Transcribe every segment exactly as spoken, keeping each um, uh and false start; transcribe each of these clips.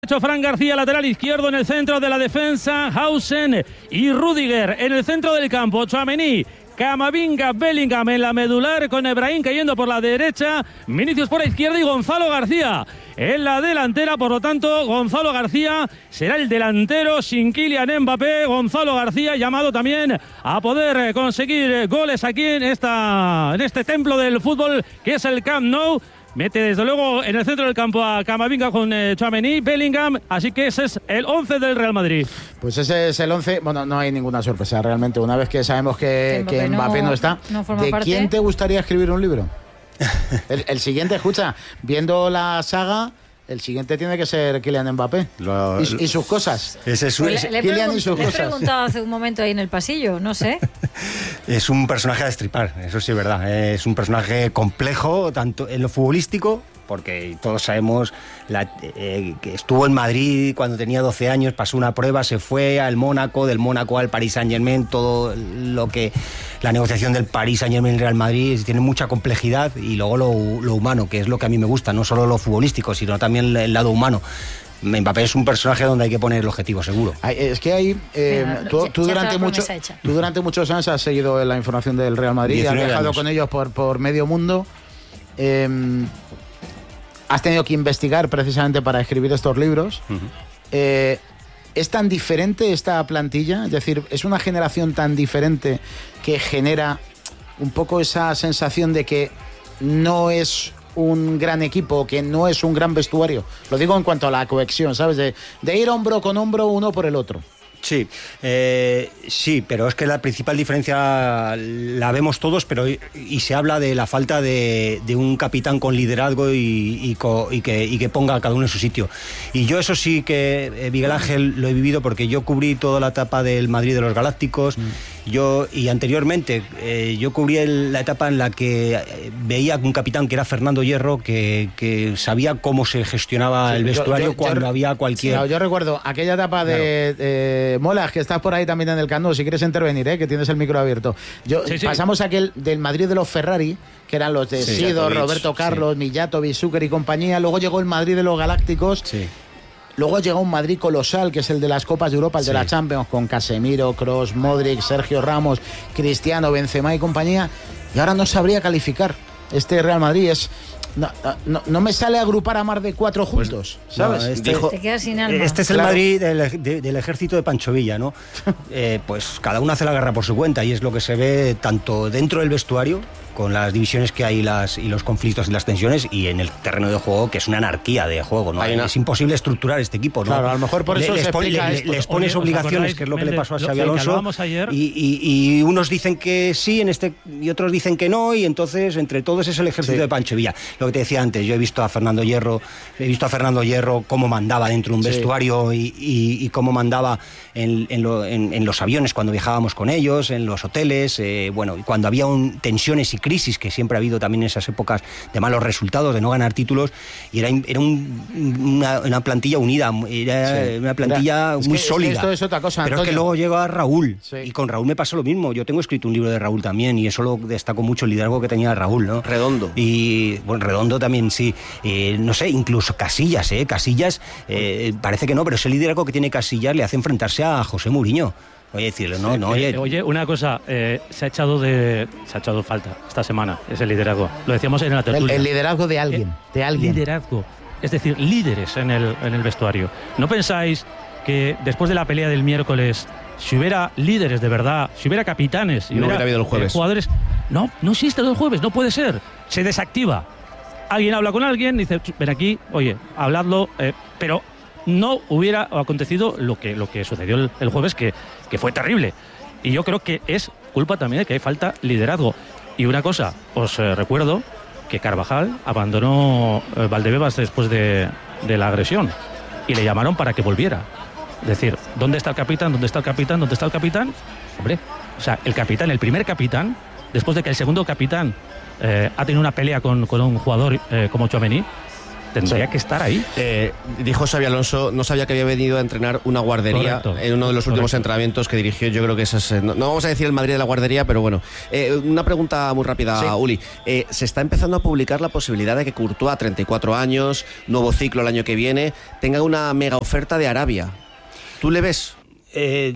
Fran García, lateral izquierdo. En el centro de la defensa, Hausen y Rüdiger. En el centro del campo, Tchouaméni, Camavinga, Bellingham en la medular, con Ebrahim cayendo por la derecha, Vinicius por la izquierda y Gonzalo García en la delantera. Por lo tanto, Gonzalo García será el delantero sin Kylian Mbappé. Gonzalo García llamado también a poder conseguir goles aquí en, esta, en este templo del fútbol que es el Camp Nou. Mete desde luego en el centro del campo a Camavinga con eh, Tchouaméni, Bellingham, así que ese es el once del Real Madrid. Pues ese es el once, bueno, no hay ninguna sorpresa realmente, una vez que sabemos que, que Mbappé no, no está. No ¿De parte? quién te gustaría escribir un libro? el, el siguiente, escucha, viendo la saga, el siguiente tiene que ser Kylian Mbappé. Lo, y, y sus cosas. Ese es un, pues le, le, Kylian y sus le he cosas. preguntado hace un momento ahí en el pasillo, no sé. Es un personaje a destripar, eso sí es verdad. Es un personaje complejo, tanto en lo futbolístico, porque todos sabemos la, eh, que estuvo en Madrid cuando tenía doce años, pasó una prueba, se fue al Mónaco, del Mónaco al Paris Saint-Germain, todo lo que la negociación del Paris Saint-Germain Real Madrid tiene mucha complejidad, y luego lo, lo humano, que es lo que a mí me gusta, no solo lo futbolístico, sino también el lado humano. Mbappé es un personaje donde hay que poner el objetivo seguro. Es que hay eh, Mira, tú, tú, durante mucho, tú durante muchos años has seguido la información del Real Madrid, has viajado años. con ellos por, por medio mundo. Eh, has tenido que investigar precisamente para escribir estos libros. Uh-huh. Eh, ¿Es tan diferente esta plantilla? Es decir, ¿es una generación tan diferente que genera un poco esa sensación de que no es un gran equipo, que no es un gran vestuario? Lo digo en cuanto a la cohesión, ¿sabes? De, de ir hombro con hombro uno por el otro. Sí, eh, sí, pero es que la principal diferencia la vemos todos, pero y, y se habla de la falta de, de un capitán con liderazgo y, y, co, y, que, y que ponga a cada uno en su sitio. Y yo eso sí que, eh, Miguel Ángel, lo he vivido porque yo cubrí toda la etapa del Madrid de los Galácticos. Mm. Yo, y anteriormente, eh, yo cubrí el, la etapa en la que eh, veía un capitán que era Fernando Hierro, que, que sabía cómo se gestionaba sí, el vestuario yo, yo, cuando yo, había cualquier... Sí, yo recuerdo aquella etapa de... Claro. de Molas, que estás por ahí también en el Camp Nou, si quieres intervenir, ¿eh? Que tienes el micro abierto. Yo, sí, sí. Pasamos aquel del Madrid de los Ferrari, que eran los de sí, Sido, Roberto Carlos, sí. Mijatovic, Zúcar y compañía. Luego llegó el Madrid de los Galácticos. Sí. Luego llegó un Madrid colosal, que es el de las Copas de Europa, el sí. de la Champions, con Casemiro, Kroos, Modric, Sergio Ramos, Cristiano, Benzema y compañía. Y ahora no sabría calificar este Real Madrid. Es... No, no, no me sale agrupar a más de cuatro juntos, pues, ¿sabes? No, este, Dijo, te quedas sin alma. Este es el claro. Madrid del, de, del ejército de Pancho Villa, ¿no? eh, pues cada uno hace la guerra por su cuenta, y es lo que se ve tanto dentro del vestuario, con las divisiones que hay las, y los conflictos y las tensiones, y en el terreno de juego, que es una anarquía de juego, ¿no? Es imposible estructurar este equipo, ¿no? Claro, a lo mejor por eso le, se les, pon, le, les, les pones obligaciones, que es lo que le pasó a Xabi Alonso, ayer. Y, y, y unos dicen que sí en este y otros dicen que no, y entonces entre todos es el ejército sí. de Pancho Villa. Lo que te decía antes, yo he visto a Fernando Hierro, he visto a Fernando Hierro cómo mandaba dentro de un vestuario sí. y, y, y cómo mandaba en, en, lo, en, en los aviones cuando viajábamos con ellos, en los hoteles, eh, bueno, cuando había un, tensiones y crisis, que siempre ha habido también en esas épocas de malos resultados, de no ganar títulos, y era, era un, una, una plantilla unida, era sí. una plantilla era, muy es que, sólida. Es que esto es otra cosa, pero Antonio. Es que luego llega Raúl, sí. y con Raúl me pasó lo mismo. Yo tengo escrito un libro de Raúl también, y eso lo destaco mucho, el liderazgo que tenía Raúl, ¿no? Redondo. Y bueno, Redondo también, sí. Eh, no sé, incluso Casillas, ¿eh? Casillas, eh, parece que no, pero ese liderazgo que tiene Casillas le hace enfrentarse a José Mourinho. Oye, decirle, no, no, oye. Eh, oye, una cosa, eh, se ha echado de se ha echado falta esta semana, ese liderazgo. Lo decíamos en la tertulia. El, el liderazgo de alguien, eh, de alguien. Liderazgo, es decir, líderes en el, en el vestuario. ¿No pensáis que después de la pelea del miércoles, si hubiera líderes de verdad, si hubiera capitanes, si no hubiera, hubiera habido el jueves. Eh, jugadores, no, no existe el jueves, no puede ser. Se desactiva. Alguien habla con alguien, dice, ven aquí, oye, habladlo, eh, pero no hubiera acontecido lo que, lo que sucedió el, el jueves, que, que fue terrible. Y yo creo que es culpa también de que hay falta liderazgo. Y una cosa, os eh, recuerdo que Carvajal abandonó eh, Valdebebas después de, de la agresión, y le llamaron para que volviera. Es decir, ¿dónde está el capitán? ¿Dónde está el capitán? ¿Dónde está el capitán? Hombre, o sea, el capitán, el primer capitán, después de que el segundo capitán eh, ha tenido una pelea con, con un jugador eh, como Tchouaméni, tendría sí. que estar ahí. Eh, dijo Xabi Alonso, no sabía que había venido a entrenar una guardería. Correcto. En uno de los últimos Correcto. entrenamientos que dirigió. Yo creo que eso es, no, no vamos a decir el Madrid de la guardería, pero bueno. Eh, una pregunta muy rápida, sí. Uli. Eh, se está empezando a publicar la posibilidad de que Courtois, treinta y cuatro años, nuevo ciclo el año que viene, tenga una mega oferta de Arabia. ¿Tú le ves? Eh,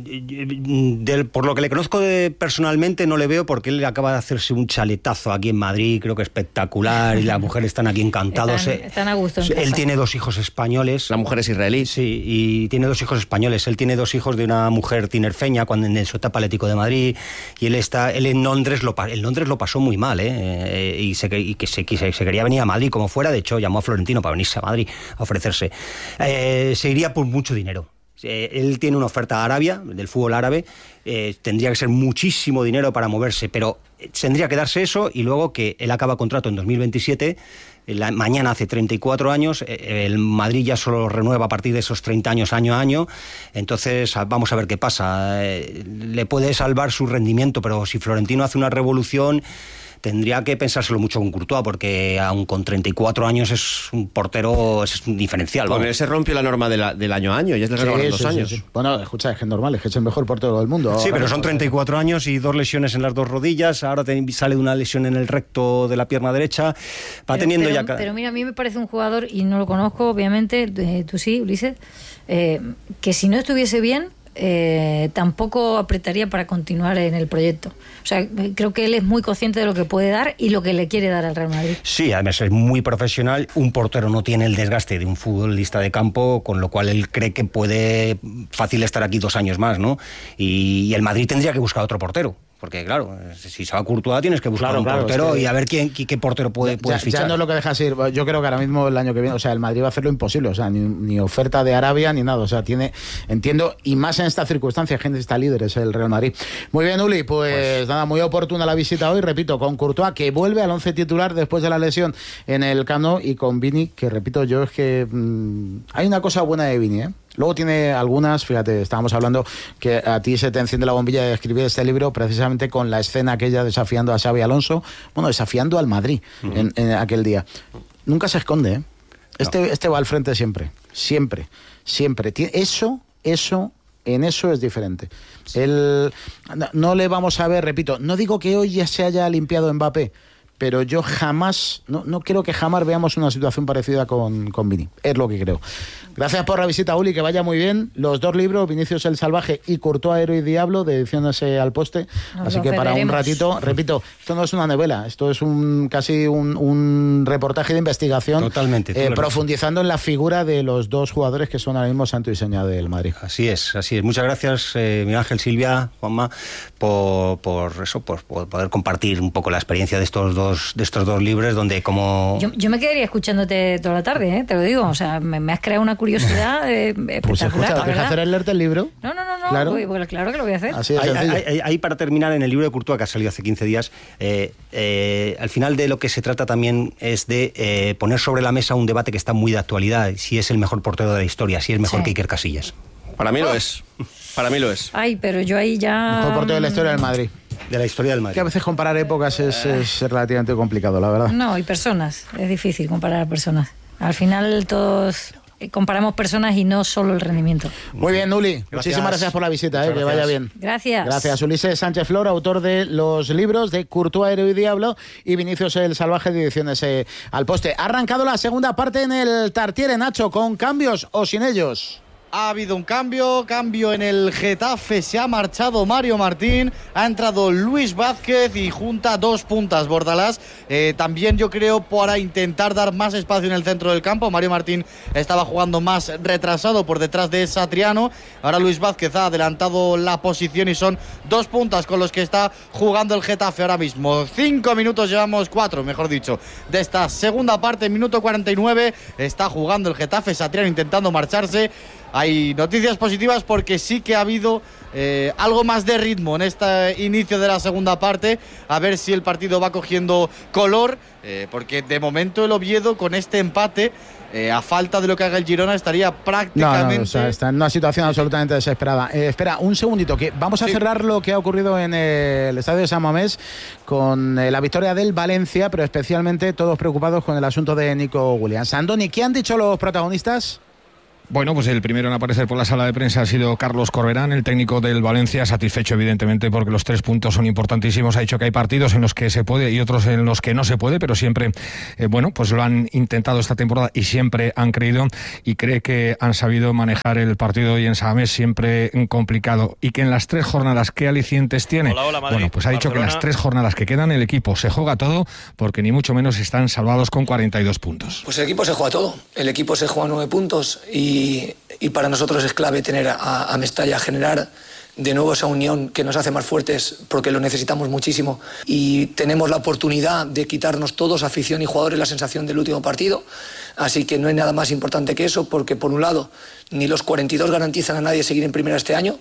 del, por lo que le conozco de, personalmente no le veo, porque él acaba de hacerse un chaletazo aquí en Madrid, creo que espectacular, y las mujeres están aquí encantados. Están, eh, están a gusto. Él casa. Tiene dos hijos españoles. La mujer es israelí. Sí, y tiene dos hijos españoles. Él tiene dos hijos de una mujer tinerfeña cuando en su etapa Atlético de Madrid, y él está, él en Londres lo, en Londres lo pasó muy mal, ¿eh? eh y, se, y que se, se, se quería venir a Madrid como fuera. De hecho llamó a Florentino para venirse a Madrid a ofrecerse. Eh, se iría por mucho dinero. Eh, él tiene una oferta a Arabia, del fútbol árabe, eh, tendría que ser muchísimo dinero para moverse, pero tendría que darse eso, y luego que él acaba contrato en dos mil veintisiete, la, mañana hace treinta y cuatro años, eh, el Madrid ya solo renueva a partir de esos treinta años año a año, entonces vamos a ver qué pasa. Eh, le puede salvar su rendimiento, pero si Florentino hace una revolución, tendría que pensárselo mucho con Courtois, porque aun con treinta y cuatro años es un portero, es un diferencial. Bueno, él se rompió la norma de la, del año a año, y es de renovar sí, dos sí, años. Sí, sí. Bueno, escucha, es que es normal, es que es el mejor portero del mundo. Sí, pero son treinta y cuatro años y dos lesiones en las dos rodillas, ahora te, sale una lesión en el recto de la pierna derecha, va pero, teniendo pero, ya... Cada... Pero mira, a mí me parece un jugador, y no lo conozco, obviamente, eh, tú sí, Ulises, eh, que si no estuviese bien, Eh, tampoco apretaría para continuar en el proyecto. O sea, creo que él es muy consciente de lo que puede dar y lo que le quiere dar al Real Madrid. Sí, además es muy profesional. Un portero no tiene el desgaste de un futbolista de campo, con lo cual él cree que puede fácil estar aquí dos años más, ¿no? Y, y el Madrid tendría que buscar otro portero. Porque claro, si se va a Courtois tienes que buscar claro, un claro, portero es que... y a ver quién, qué, qué portero puede, puedes ya, fichar. Ya no es lo que dejas ir. Yo creo que ahora mismo el año que viene, o sea, el Madrid va a hacer lo imposible. O sea, ni, ni oferta de Arabia ni nada. O sea, tiene, entiendo, y más en estas circunstancias, gente está líder, es el Real Madrid. Muy bien, Uli, pues, pues nada, muy oportuna la visita hoy, repito, con Courtois, que vuelve al once titular después de la lesión en el Camp Nou, y con Vini, que repito yo, es que mmm, hay una cosa buena de Vini, ¿eh? Luego tiene algunas, fíjate, estábamos hablando que a ti se te enciende la bombilla de escribir este libro precisamente con la escena aquella desafiando a Xabi Alonso, bueno, desafiando al Madrid uh-huh. en, en aquel día. Nunca se esconde, ¿eh? Este, no. este va al frente siempre, siempre, siempre. Eso, eso, en eso es diferente. Él, no, no le vamos a ver, repito, no digo que hoy ya se haya limpiado Mbappé, pero yo jamás, no, no creo que jamás veamos una situación parecida con, con Vini. Es lo que creo. Gracias por la visita, Uli, que vaya muy bien. Los dos libros, Vinicius el Salvaje y Courtois, Héroe y Diablo, de Ediciones Al Poste. Nos Así que para un ratito, repito, esto no es una novela, esto es un casi un, un reportaje de investigación. Totalmente. Eh, profundizando en la figura de los dos jugadores que son ahora mismo santo y seña del Madrid. Así es, así es. Muchas gracias, eh, Miguel Ángel, Silvia, Juanma, por, por eso, por, por poder compartir un poco la experiencia de estos dos, de estos dos libros, donde como... Yo, yo me quedaría escuchándote toda la tarde, ¿eh? Te lo digo, o sea, me, me has creado una curiosidad eh, espectacular. Pues escucha, ¿dejas hacer el leerte el libro? No, no, no, no claro, voy, bueno, claro que lo voy a hacer. Así es, ahí, ahí, ahí, para terminar, en el libro de Courtois, que ha salido hace quince días, eh, eh, al final de lo que se trata también es de eh, poner sobre la mesa un debate que está muy de actualidad, si es el mejor portero de la historia, si es mejor sí. que Iker Casillas. Para mí oh. lo es. Para mí lo es. Ay, pero yo ahí ya... Mejor portero de la historia del Madrid. De la historia del Madrid. Que a veces comparar épocas es, es relativamente complicado, la verdad. No, y personas. Es difícil comparar personas. Al final todos comparamos personas y no solo el rendimiento. Muy bien, Uli. Gracias. Muchísimas gracias por la visita, eh, que vaya bien. Gracias. Gracias. Ulises Sánchez Flor, autor de los libros de Courtois, Héroe y Diablo, y Vinicius el Salvaje, de Ediciones eh, Al Poste. Ha arrancado la segunda parte en el Tartiere, Nacho, con cambios o sin ellos. Ha habido un cambio, cambio en el Getafe, se ha marchado Mario Martín, ha entrado Luis Vázquez y junta dos puntas Bordalás, eh, también yo creo para intentar dar más espacio en el centro del campo. Mario Martín estaba jugando más retrasado por detrás de Satriano, ahora Luis Vázquez ha adelantado la posición y son dos puntas con los que está jugando el Getafe ahora mismo. Cinco minutos llevamos, cuatro mejor dicho, de esta segunda parte, minuto cuarenta y nueve, está jugando el Getafe, Satriano intentando marcharse. Hay noticias positivas porque sí que ha habido eh, algo más de ritmo en este inicio de la segunda parte. A ver si el partido va cogiendo color, eh, porque de momento el Oviedo con este empate eh, a falta de lo que haga el Girona estaría prácticamente... No, no, o sea, está en una situación absolutamente desesperada. Eh, espera, un segundito, que vamos a sí. cerrar lo que ha ocurrido en el estadio de San Mamés con eh, la victoria del Valencia, pero especialmente todos preocupados con el asunto de Nico Williams. Andoni, ¿qué han dicho los protagonistas? Bueno, pues el primero en aparecer por la sala de prensa ha sido Carlos Corberán, el técnico del Valencia, satisfecho evidentemente porque los tres puntos son importantísimos. Ha dicho que hay partidos en los que se puede y otros en los que no se puede, pero siempre, eh, bueno, pues lo han intentado esta temporada y siempre han creído y cree que han sabido manejar el partido hoy en Samamés, siempre complicado, y que en las tres jornadas, ¿qué alicientes tiene? Hola, hola, Madrid, bueno, pues ha dicho Barcelona. Que en las tres jornadas que quedan el equipo se juega todo porque ni mucho menos están salvados con cuarenta y dos puntos. Pues el equipo se juega todo, el equipo se juega nueve puntos y Y, y para nosotros es clave tener a, a Mestalla, generar de nuevo esa unión que nos hace más fuertes porque lo necesitamos muchísimo y tenemos la oportunidad de quitarnos todos, afición y jugadores, la sensación del último partido, así que no hay nada más importante que eso porque por un lado ni los cuarenta y dos garantizan a nadie seguir en primera este año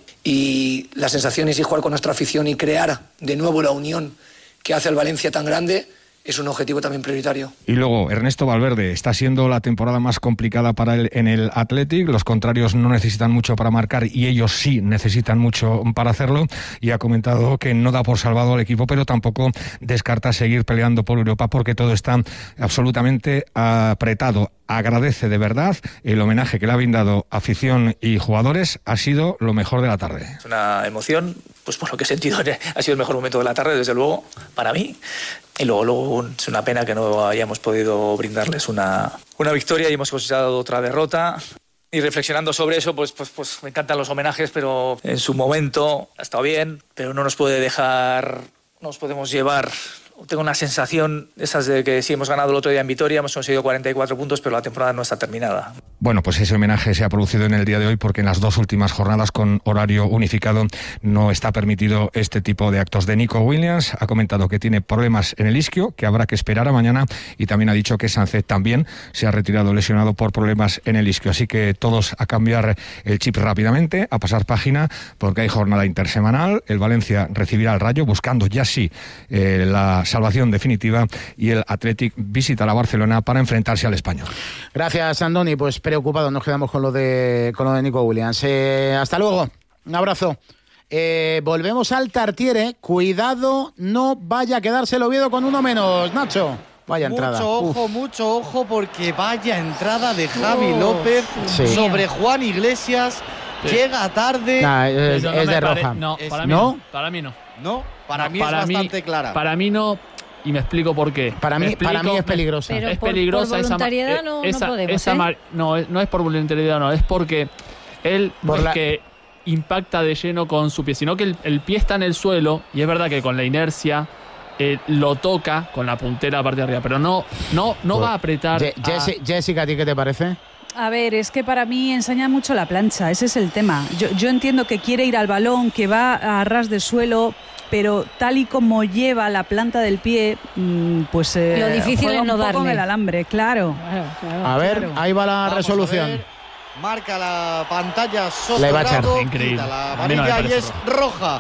y la sensación es ir jugar con nuestra afición y crear de nuevo la unión que hace al Valencia tan grande. Es un objetivo también prioritario. Y luego, Ernesto Valverde, está siendo la temporada más complicada para él en el Athletic. Los contrarios no necesitan mucho para marcar y ellos sí necesitan mucho para hacerlo. Y ha comentado que no da por salvado al equipo, pero tampoco descarta seguir peleando por Europa porque todo está absolutamente apretado. Agradece de verdad el homenaje que le ha brindado afición y jugadores. Ha sido lo mejor de la tarde. Es una emoción, pues por lo que he sentido, ha sido el mejor momento de la tarde, desde luego, para mí. Y luego, luego es una pena que no hayamos podido brindarles una, una victoria y hemos cosechado otra derrota. Y reflexionando sobre eso, pues, pues, pues me encantan los homenajes, pero en su momento ha estado bien, pero no nos puede dejar, no nos podemos llevar. Tengo una sensación, esas de que sí hemos ganado el otro día en Vitoria, hemos conseguido cuarenta y cuatro puntos, pero la temporada no está terminada. Bueno, pues ese homenaje se ha producido en el día de hoy porque en las dos últimas jornadas con horario unificado no está permitido este tipo de actos. De Nico Williams ha comentado que tiene problemas en el isquio, que habrá que esperar a mañana, y también ha dicho que Sánchez también se ha retirado lesionado por problemas en el isquio. Así que todos a cambiar el chip rápidamente, a pasar página, porque hay jornada intersemanal. El Valencia recibirá al Rayo buscando ya sí eh, la salvación definitiva y el Athletic visitará a Barcelona para enfrentarse al Español. Gracias, Andoni. Pues preocupados nos quedamos con lo de con lo de Nico Williams. Eh, hasta luego. Un abrazo. Eh, volvemos al Tartiere. Cuidado, no vaya a quedarse el Oviedo con uno menos, Nacho. Vaya mucho entrada. Mucho ojo, Uf. mucho ojo, porque vaya entrada de Javi oh, López sí. sobre Juan Iglesias. Sí. Llega tarde. Nah, es, no es de pare... roja. No, es... para mí ¿No? no. Para mí no. No, para no, mí para es bastante mí, clara. Para mí no, y me explico por qué. Para mí, explico, para mí es peligrosa. Pero es por, peligrosa por voluntariedad esa, no, esa, no podemos, esa ¿eh? mar, no, no es por voluntariedad, no, es porque él por no la... es que impacta de lleno con su pie, sino que el, el pie está en el suelo y es verdad que con la inercia eh, lo toca con la puntera parte de arriba, pero no, no, no pues, va a apretar. Je- Jessica, a... Jessica, ¿a ti qué te parece? A ver, es que para mí enseña mucho la plancha, ese es el tema. Yo, yo entiendo que quiere ir al balón, que va a ras de suelo, pero tal y como lleva la planta del pie, pues eh, lo difícil es no un poco darle con el alambre, claro. claro, claro a ver, claro. ahí va la Vamos resolución. Marca la pantalla Le va a echar. Increíble. La amarilla y es roja.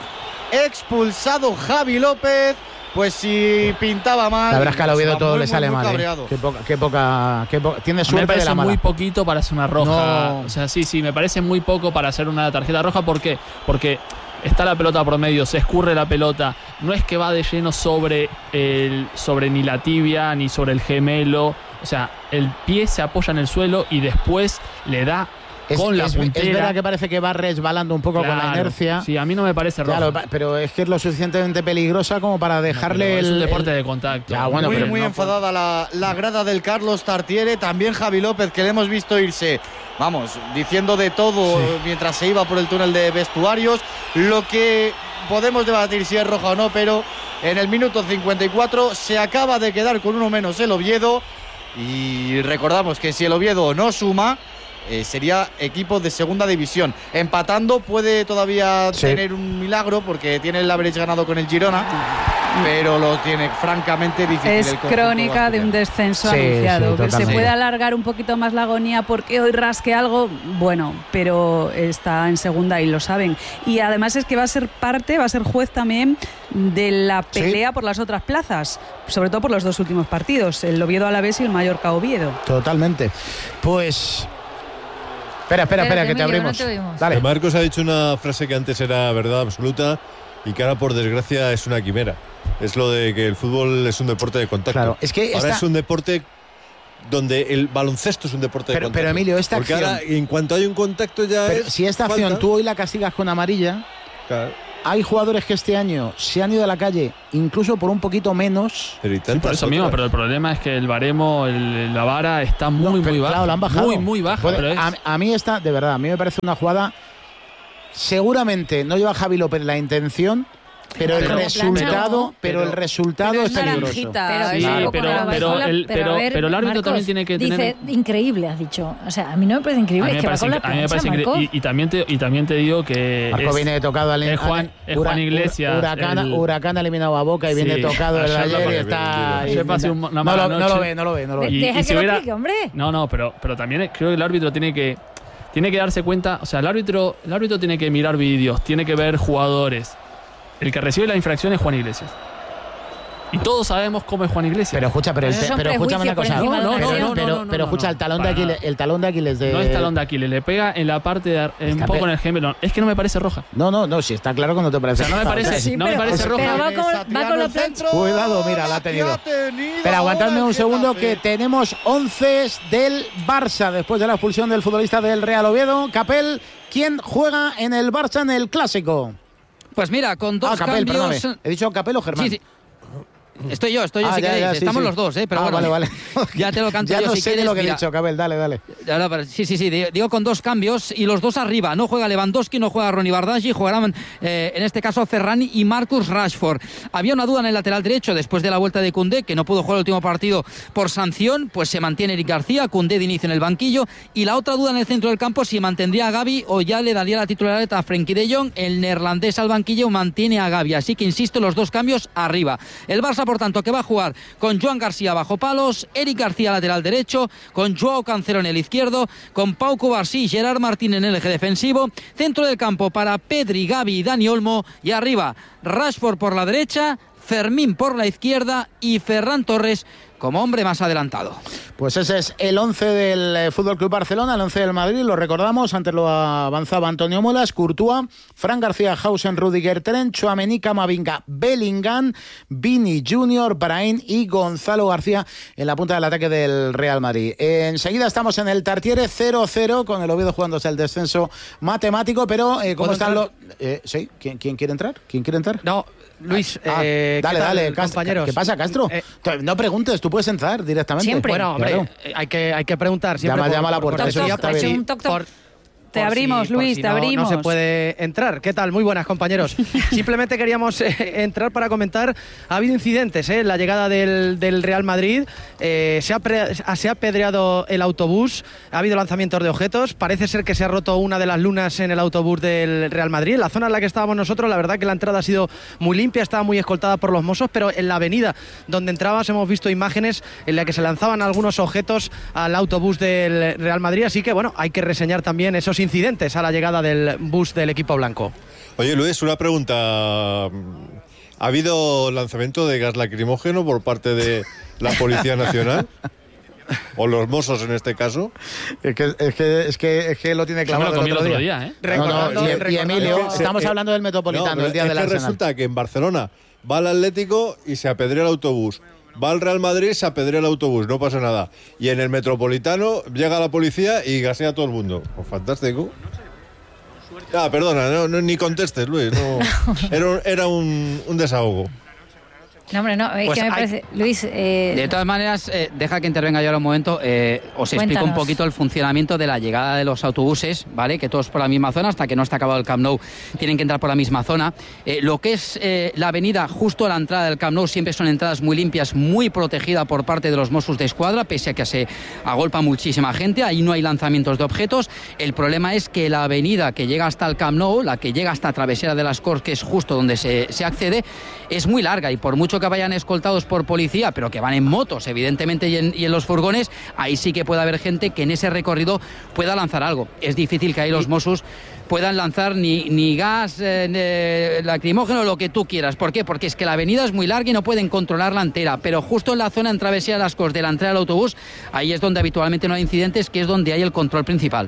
Expulsado Javi López. Pues si pintaba mal. La verdad es que al Oviedo todo muy, le sale muy, muy mal. ¿eh? Qué poca, qué poca, qué po- tiene suerte me parece de la mala. muy poquito para hacer una roja. No. O sea, sí, sí, me parece muy poco para hacer una tarjeta roja. ¿Por qué? Porque está la pelota promedio, se escurre la pelota. No es que va de lleno sobre, el, sobre ni la tibia ni sobre el gemelo. O sea, el pie se apoya en el suelo y después le da Es, con la es, puntera. es verdad que parece que va resbalando un poco Claro, con la inercia. Sí, a mí no me parece roja. Claro, pero es que es lo suficientemente peligrosa como para dejarle no, el... Es un deporte el... de contacto. Ya, bueno, muy, pero muy no, enfadada la, la grada del Carlos Tartiere. También Javi López, que le hemos visto irse, vamos, diciendo de todo sí. mientras se iba por el túnel de vestuarios. Lo que podemos debatir si es roja o no, pero en el minuto cincuenta y cuatro se acaba de quedar con uno menos el Oviedo. Y recordamos que si el Oviedo no suma, Eh, sería equipo de segunda división. Empatando puede todavía sí. tener un milagro porque tiene el average ganado con el Girona. pero lo tiene francamente difícil. Es crónica de un descenso sí, anunciado. Sí, que se puede alargar un poquito más la agonía porque hoy rasque algo, bueno, pero está en segunda y lo saben. Y además es que va a ser parte, va a ser juez también de la pelea sí. por las otras plazas, sobre todo por los dos últimos partidos, el Oviedo Alavés y el Mallorca Oviedo. Totalmente. Pues... Espera, espera, espera, que te abrimos. No Dale. Marcos ha dicho una frase que antes era verdad absoluta y que ahora, por desgracia, es una quimera. Es lo de que el fútbol es un deporte de contacto. Claro, es que ahora esta... es un deporte donde el baloncesto es un deporte pero, de contacto. Pero, Emilio, esta Porque acción... ahora, en cuanto hay un contacto ya pero es... Si esta acción falta. tú hoy la castigas con amarilla... Claro. Hay jugadores que este año se han ido a la calle incluso por un poquito menos. Pero, sí, por eso mismo, pero el problema es que el baremo, el, la vara está muy, no, muy baja. Claro, la han bajado. Muy, muy baja. Puede, pero es... a, a mí esta, de verdad, a mí me parece una jugada... Seguramente no lleva Javi López la intención... Pero, pero el resultado, no, pero, pero el resultado pero es, es peligroso. Pero, sí, pero, pero, pero, el, pero, ver, pero el árbitro Marcos, también tiene que tener... Dice, increíble, has dicho. O sea, a mí no me parece increíble. A mí me parece, es que va con la a mí me parece increíble. Y, y, también te, y también te digo que... Marco es, viene tocado al... Es Juan, es Juan Iglesias. Huracán, el, Huracán ha eliminado a Boca y sí, viene tocado el ayer y está... Y un, una no, lo, noche. no lo ve, no lo ve. No lo ve. Y, Deja y que si lo hubiera, explique, hombre. No, no, pero, pero también creo que el árbitro tiene que... Tiene que darse cuenta... O sea, el árbitro, el árbitro tiene que mirar vídeos, tiene que ver jugadores... El que recibe la infracción es Juan Iglesias. Y todos sabemos cómo es Juan Iglesias. Pero escucha, pero, el te, pero escúchame una cosa. No, no, no, pero, no, pero, no, no, pero escucha, el talón de Aquiles, el talón de Aquiles de... No es talón de Aquiles, le pega en la parte de un está poco en el gemelo. Es que no me parece roja. No, no, no, si está claro que no te parece. O sea, no me parece, sí, no me parece roja. Pero va con, va con la plancha. Cuidado, mira, la ha tenido. Pero aguantadme un segundo que tenemos once del Barça después de la expulsión del futbolista del Real Oviedo. Capel, ¿quién juega en el Barça en el Clásico? Pues mira, con dos ah, Capel, cambios... Perdóname. ¿He dicho Capel o Germán? Sí, sí. Estoy yo, estoy yo ah, si ya, queréis. Ya, sí, Estamos sí. los dos, ¿eh? Pero ah, bueno, vale, vale. Ya te lo canto ya yo no si sé quieres. De lo que mira. he dicho, Capel, dale, dale. Sí, sí, sí. Digo con dos cambios y los dos arriba. No juega Lewandowski, no juega Ronny Bardghji, jugarán eh, en este caso Ferran y Marcus Rashford. Había una duda en el lateral derecho después de la vuelta de Koundé, que no pudo jugar el último partido por sanción, pues se mantiene Eric García, Koundé de inicio en el banquillo. Y la otra duda en el centro del campo, si mantendría a Gavi o ya le daría la titularidad a Frenkie de Jong. El neerlandés al banquillo mantiene a Gavi. Así que insisto, los dos cambios arriba. El Barça, por tanto, que va a jugar con Joan García bajo palos, Eric García lateral derecho, con Joao Cancelo en el izquierdo, con Pau Cubarsí y Gerard Martín en el eje defensivo, centro del campo para Pedri, Gavi y Dani Olmo, y arriba Rashford por la derecha, Fermín por la izquierda y Ferran Torres como hombre más adelantado. Pues ese es el once del F C Barcelona, el once del Madrid, lo recordamos, antes lo avanzaba Antonio Molas, Courtois, Fran García, Hausen, Rudiger, Trent, Tchouaméni, Camavinga, Bellingham, Vini Junior, Brahim y Gonzalo García en la punta del ataque del Real Madrid. Enseguida estamos en el Tartiere cero cero con el Oviedo jugándose el descenso matemático, pero eh, ¿cómo están los...? Eh, ¿Sí? ¿Quién, ¿Quién quiere entrar? ¿Quién quiere entrar? No, Luis, ah, eh, dale, ¿qué tal, dale, compañeros? ¿Qué pasa, Castro? Eh, no preguntes, tú puedes entrar directamente. Siempre. Bueno, hombre, claro. hay que hay que preguntar siempre. Llama, por, llama a la por, puerta. por, Eso por, está un toc, toc. por, Te abrimos, si, Luis, si te no, abrimos. No se puede entrar. ¿Qué tal? Muy buenas, compañeros. Simplemente queríamos eh, entrar para comentar. Ha habido incidentes eh, en la llegada del, del Real Madrid. Eh, se, ha pre, se ha apedreado el autobús. Ha habido lanzamientos de objetos. Parece ser que se ha roto una de las lunas en el autobús del Real Madrid. En la zona en la que estábamos nosotros, la verdad que la entrada ha sido muy limpia, estaba muy escoltada por los Mossos, pero en la avenida donde entrabas hemos visto imágenes en las que se lanzaban algunos objetos al autobús del Real Madrid. Así que, bueno, hay que reseñar también esos incidentes a la llegada del bus del equipo blanco. Oye, Luis, una pregunta. ¿Ha habido lanzamiento de gas lacrimógeno por parte de la Policía Nacional? ¿O los Mossos en este caso? Es que, es que, es que, es que lo tiene clavado el otro, otro día, día. ¿eh? No, no, y, y Emilio, es que, estamos eh, hablando del Metropolitano, no, el día es del que Arsenal. Resulta que en Barcelona va al Atlético y se apedrea el autobús. Va al Real Madrid, se apedrea el autobús, no pasa nada. Y en el Metropolitano llega la policía y gasea a todo el mundo. Pues fantástico. Ah, perdona, no, no, ni contestes, Luis. No. Era, un, era un, un desahogo. No, hombre, no, es Pues que me hay... parece... Luis... Eh... De todas maneras, eh, deja que intervenga yo ahora un momento. Eh, os Cuéntanos. explico un poquito el funcionamiento de la llegada de los autobuses, ¿vale? Que todos por la misma zona, hasta que no está acabado el Camp Nou, tienen que entrar por la misma zona. Eh, lo que es eh, la avenida justo a la entrada del Camp Nou siempre son entradas muy limpias, muy protegida por parte de los Mossos de Escuadra, pese a que se agolpa muchísima gente. Ahí no hay lanzamientos de objetos. El problema es que la avenida que llega hasta el Camp Nou, la que llega hasta Travesera de las Corts, que es justo donde se, se accede, es muy larga y por mucho mucho que vayan escoltados por policía, pero que van en motos, evidentemente, y en, y en los furgones, ahí sí que puede haber gente que en ese recorrido pueda lanzar algo. Es difícil que ahí los Mossos puedan lanzar ni, ni gas eh, lacrimógeno, lo que tú quieras. ¿Por qué? Porque es que la avenida es muy larga y no pueden controlarla entera, pero justo en la zona en Travesía de las Corts de la entrada del autobús, ahí es donde habitualmente no hay incidentes, que es donde hay el control principal.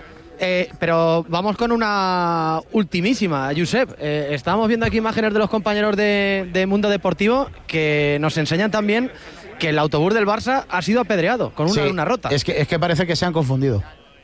Eh, pero vamos con una ultimísima, Josep. Eh, estábamos viendo aquí imágenes de los compañeros de, de Mundo Deportivo que nos enseñan también que el autobús del Barça ha sido apedreado con una, sí, una rota. Es que, es que parece que se han confundido.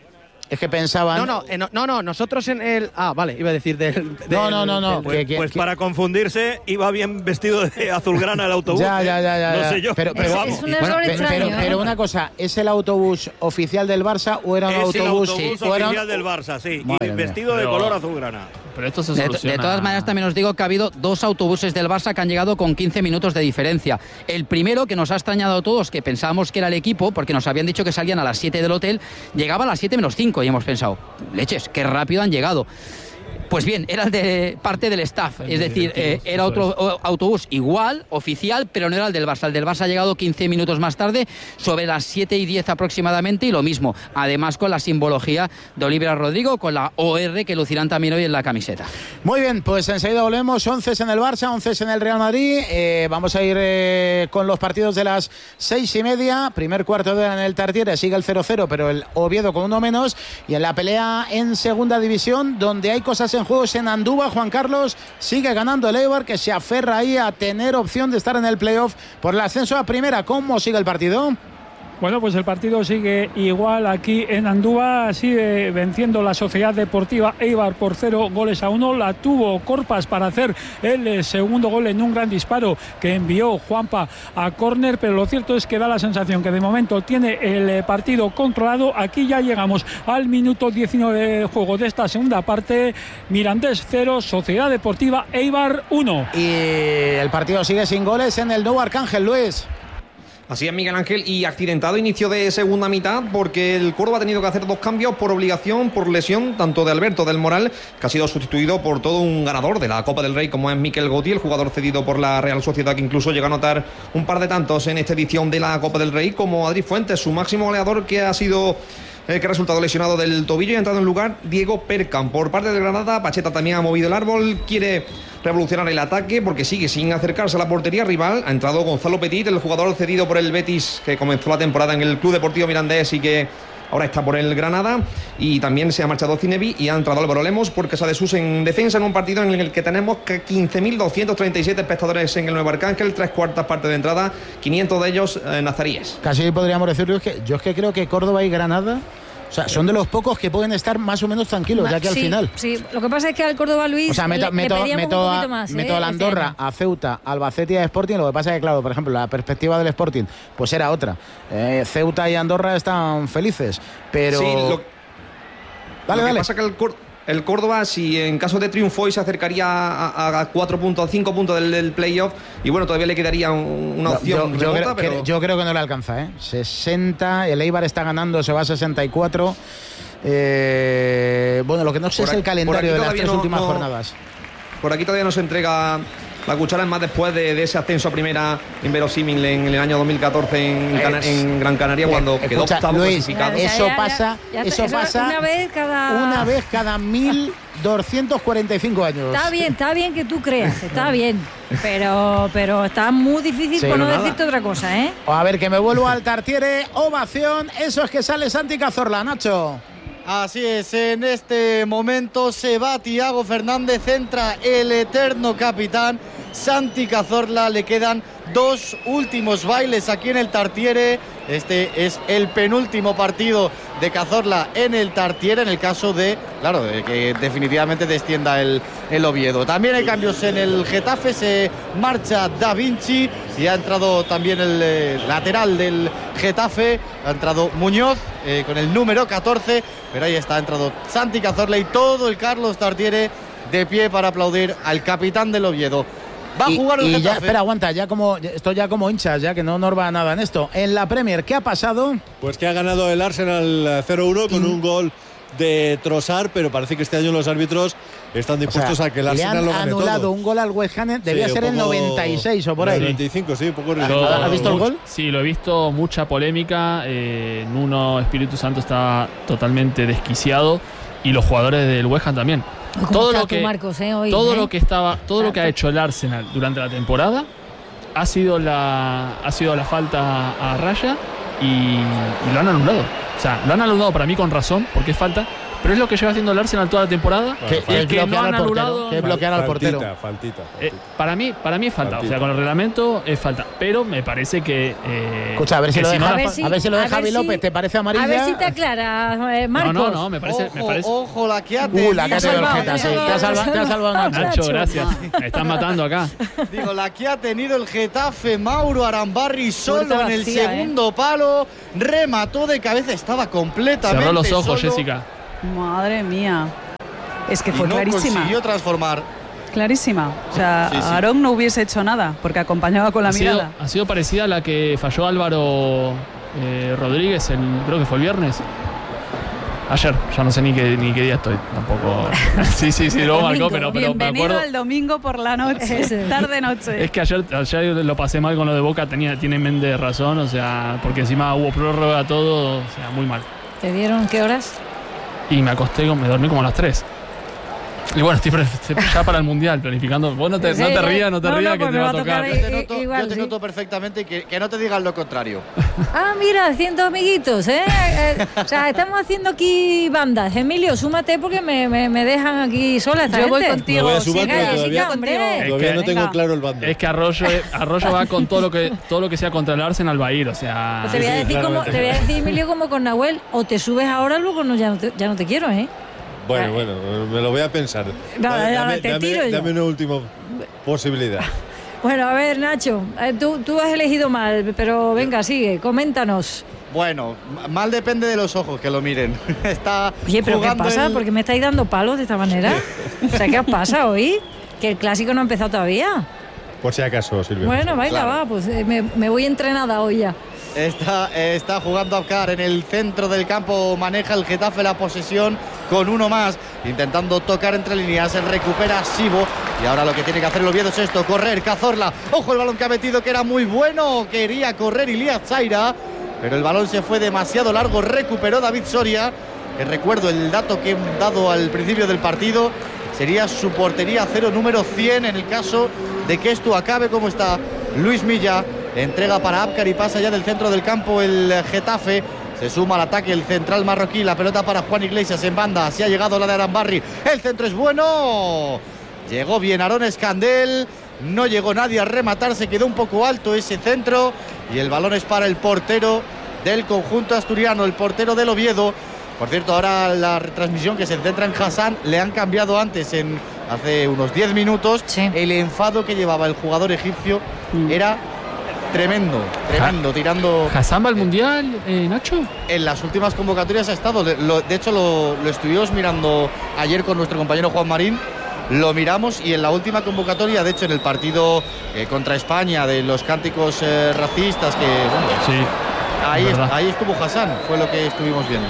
Es que pensaban... No, no, eh, no, no, no, nosotros en el... Ah, vale, iba a decir del... del no, no, no, no. Del, pues, que, que, pues que... para confundirse iba bien vestido de azulgrana el autobús. ya, ya, ya, ya. No sé yo, pero, pero es, vamos. es un error bueno, extraño, pero, ¿eh? pero una cosa, ¿es el autobús oficial del Barça o era un es autobús... el autobús sí, oficial era... del Barça, sí, Madre y vestido mía. de Pero... color azulgrana. Pero esto se de, soluciona. de todas maneras, también os digo que ha habido dos autobuses del Barça que han llegado con quince minutos de diferencia. El primero, que nos ha extrañado a todos, que pensábamos que era el equipo, porque nos habían dicho que salían a las siete del hotel, llegaba a las siete menos cinco y hemos pensado, leches, qué rápido han llegado. Pues bien, era el de parte del staff, es decir, eh, era otro autobús igual, oficial, pero no era el del Barça. El del Barça ha llegado quince minutos más tarde, sobre las siete y diez aproximadamente, y lo mismo, además con la simbología de Olivera Rodrigo, con la O R que lucirán también hoy en la camiseta. Muy bien, pues enseguida volvemos, once en el Barça, once en el Real Madrid. Eh, vamos a ir eh, con los partidos de las seis y media, primer cuarto de hora en el Tartiere, sigue el cero cero, pero el Oviedo con uno menos, y en la pelea en segunda división, donde hay cosas en juegos en Andúba, Juan Carlos, sigue ganando el Eibar, que se aferra ahí a tener opción de estar en el playoff por el ascenso a primera. ¿Cómo sigue el partido? Bueno, pues el partido sigue igual aquí en Andúba, sigue venciendo la Sociedad Deportiva Eibar por cero goles a uno. La tuvo Corpas para hacer el segundo gol en un gran disparo que envió Juanpa a córner, pero lo cierto es que da la sensación que de momento tiene el partido controlado. Aquí ya llegamos al minuto diecinueve de juego de esta segunda parte. Mirandés cero, Sociedad Deportiva Eibar uno. Y el partido sigue sin goles en el nuevo Arcángel, Luis. Así es, Miguel Ángel, y accidentado inicio de segunda mitad porque el Córdoba ha tenido que hacer dos cambios por obligación, por lesión, tanto de Alberto del Moral, que ha sido sustituido por todo un ganador de la Copa del Rey como es Mikel Goti, el jugador cedido por la Real Sociedad, que incluso llega a anotar un par de tantos en esta edición de la Copa del Rey, como Adri Fuentes, su máximo goleador, que ha sido... Eh, que ha resultado lesionado del tobillo y ha entrado en lugar Diego Percan. Por parte del Granada, Pacheta también ha movido el árbol, quiere revolucionar el ataque porque sigue sin acercarse a la portería rival. Ha entrado Gonzalo Petit, el jugador cedido por el Betis, que comenzó la temporada en el Club Deportivo Mirandés y que ahora está por el Granada, y también se ha marchado Cinevi y ha entrado Álvaro Lemos por Casa de Sus en defensa, en un partido en el que tenemos quince mil doscientos treinta y siete espectadores en el Nuevo Arcángel, tres cuartas partes de entrada, quinientos de ellos eh, nazaríes. Casi podríamos decirlo, que yo es que creo que Córdoba y Granada, o sea, son de los pocos que pueden estar más o menos tranquilos, ya que sí, al final. Sí, lo que pasa es que al Córdoba, Luis, o sea, meto, le, meto, le pedíamos meto, un a, poquito más. meto ¿eh? a la Andorra, a Ceuta, a Albacete y a Sporting. Lo que pasa es que, claro, por ejemplo, la perspectiva del Sporting pues era otra. Eh, Ceuta y Andorra están felices, pero... Sí, lo, dale, lo dale. que pasa que el Córdoba... El Córdoba, si en caso de triunfo hoy se acercaría a, a cuatro puntos, cinco puntos del, del playoff, y bueno, todavía le quedaría un, una opción yo, yo, remota, creo, pero... yo creo que no le alcanza, ¿eh? sesenta, el Eibar está ganando, se va a sesenta y cuatro. Eh, bueno, lo que no sé por es el calendario de las tres no, últimas no, jornadas. Por aquí todavía no se entrega la cuchara, es más después de, de ese ascenso a primera inverosímil en el año dos mil catorce en, Cana, en Gran Canaria, cuando eh, quedó octavo clasificado. Eso pasa, ya, ya, eso, eso pasa una vez cada una vez cada mil doscientos cuarenta y cinco años. Está bien, está bien que tú creas, está bien, pero pero está muy difícil sí, por no, no decirte otra cosa, ¿eh? A ver, que me vuelvo al Tartiere, ovación, eso es que sale Santi Cazorla, Nacho. Así es, en este momento se va Tiago Fernández, entra el eterno capitán Santi Cazorla, le quedan dos últimos bailes aquí en el Tartiere. Este es el penúltimo partido de Cazorla en el Tartiere, en el caso de, claro, de que definitivamente descienda el, el Oviedo. También hay cambios en el Getafe, se marcha Da Vinci y ha entrado también el eh, lateral del Getafe, ha entrado Muñoz eh, con el número catorce, pero ahí está, ha entrado Santi Cazorla y todo el Carlos Tartiere de pie para aplaudir al capitán del Oviedo. Va a jugar el y, y Getafe. Ya, espera, aguanta, ya como estoy ya como hinchas, ya que no nos va nada en esto. En la Premier, ¿qué ha pasado? Pues que ha ganado el Arsenal cero uno con y... un gol de Trossard, pero parece que este año los árbitros están dispuestos, o sea, a que el Arsenal lo gane todo. Le han anulado un gol al West Ham, debía sí, ser el noventa y seis o por ahí. noventa y cinco, sí, poco Lo, ¿Has visto el gol? Sí, lo he visto, mucha polémica. Eh, Nuno Espíritu Santo está totalmente desquiciado y los jugadores del West Ham también. Todo lo que Marcos, eh, hoy, todo eh? lo que estaba, todo lo que ha hecho el Arsenal durante la temporada ha sido la ha sido la falta a raya y, y lo han anulado. O sea, lo han anulado para mí con razón, porque es falta. Pero es lo que lleva haciendo el Arsenal toda la temporada. Que, y que no han anulado. Que bloquear al portero. Faltita, faltita, faltita. Eh, para mí, para mí es falta. Faltita. O sea, con el reglamento es falta. Pero me parece que. Eh, Escucha, a ver si lo si deja, no a ver si, a ver si lo de Javi si, López, ¿te parece amarilla? A ver si te aclara, eh, Marcos. No, no, no, me parece. Ojo, me parece... ojo la que ha tenido. Uh, la que ha tenido el Getafe. Te ha salvado, te ha salvado Nacho. Nacho, gracias. Me están matando acá. Digo, la que ha tenido el Getafe, Mauro Arambarri solo Puerta en el vacía, segundo eh. palo. Remató de cabeza, estaba completamente Cerró los ojos, solo. Jessica. Madre mía. Es que fue y no clarísima. consiguió transformar. Clarísima. O sea, Sí, sí. Aarón no hubiese hecho nada porque acompañaba con la Ha sido, mirada. ha sido parecida a la que falló Álvaro eh, Rodríguez, el, creo que fue el viernes. Ayer, ya no sé ni qué, ni qué día estoy, tampoco. Sí, sí, sí, luego marcó, pero, pero me Bienvenido acuerdo. al domingo por la noche, tarde-noche. Es que ayer, ayer lo pasé mal con lo de Boca, tenía, tiene Méndez razón, o sea, porque encima hubo prórroga, todo, o sea, muy mal. ¿Te dieron qué horas? Y me acosté, me dormí como a las tres. Y bueno, estoy ya para el Mundial planificando. Vos no te, no te rías, no te no, rías, no, que te va a tocar. tocar. Yo te noto, igual, yo te sí. noto perfectamente y que, que no te digan lo contrario. Ah, mira, haciendo amiguitos, ¿eh? eh o sea, estamos haciendo aquí bandas. Emilio, súmate porque me, me, me dejan aquí sola esta Yo gente. voy contigo. Me voy a sumar, Venga, pero Jessica, todavía, hombre. Es todavía que- no tengo venga. claro el bando. Es que Arroyo, Arroyo va con todo lo que todo lo que sea contra el Arsenal va a ir, o sea. Pues te voy a Sí, sí, decir como, claramente. te voy a decir, Emilio, como con Nahuel, o te subes ahora, luego no, ya, no te, ya no te quiero, ¿eh? Bueno, bueno, me lo voy a pensar. Nada, Dame- nada, dame, te dame- tiro yo. dame una última posibilidad. Bueno, a ver, Nacho, eh, tú, tú has elegido mal, pero venga, sigue, coméntanos. Bueno, m- mal depende de los ojos que lo miren. Está Oye, ¿pero qué jugando pasa? el- ¿Por qué me estáis dando palos de esta manera? O sea, ¿qué os pasa hoy? Que el clásico no ha empezado todavía. Por si acaso, Silvia. Bueno, venga, Claro. va, pues eh, me, me voy entrenada hoy ya. Está, eh, está jugando Abkar en el centro del campo, maneja el Getafe la posesión con uno más, intentando tocar entre líneas, se recupera Sibo y ahora lo que tiene que hacer el Oviedo es esto, correr, Cazorla, ojo el balón que ha metido que era muy bueno, quería correr Ilías Chaira, pero el balón se fue demasiado largo, recuperó David Soria, que recuerdo el dato que he dado al principio del partido, sería su portería cero número cien en el caso de que esto acabe como está. Luis Milla entrega para Abkar y pasa ya del centro del campo el Getafe. Se suma al ataque el central marroquí. La pelota para Juan Iglesias en banda. Así ha llegado la de Arambarri. El centro es bueno. Llegó bien Aarón Escandel. No llegó nadie a rematar. Se quedó un poco alto ese centro. Y el balón es para el portero del conjunto asturiano, el portero del Oviedo. Por cierto, ahora la retransmisión que se centra en Hassan le han cambiado antes, en hace unos diez minutos. Sí. El enfado que llevaba el jugador egipcio era tremendo, tremendo, tirando. ¿Hassan va al Mundial, eh, Nacho? En las últimas convocatorias ha estado. Lo- de hecho, lo, lo estuvimos mirando ayer con nuestro compañero Juan Marín. Lo miramos y en la última convocatoria, de hecho, en el partido eh, contra España de los cánticos eh, racistas, que bueno, Sí. ahí, es est- verdad. ahí estuvo Hassan, fue lo que estuvimos viendo.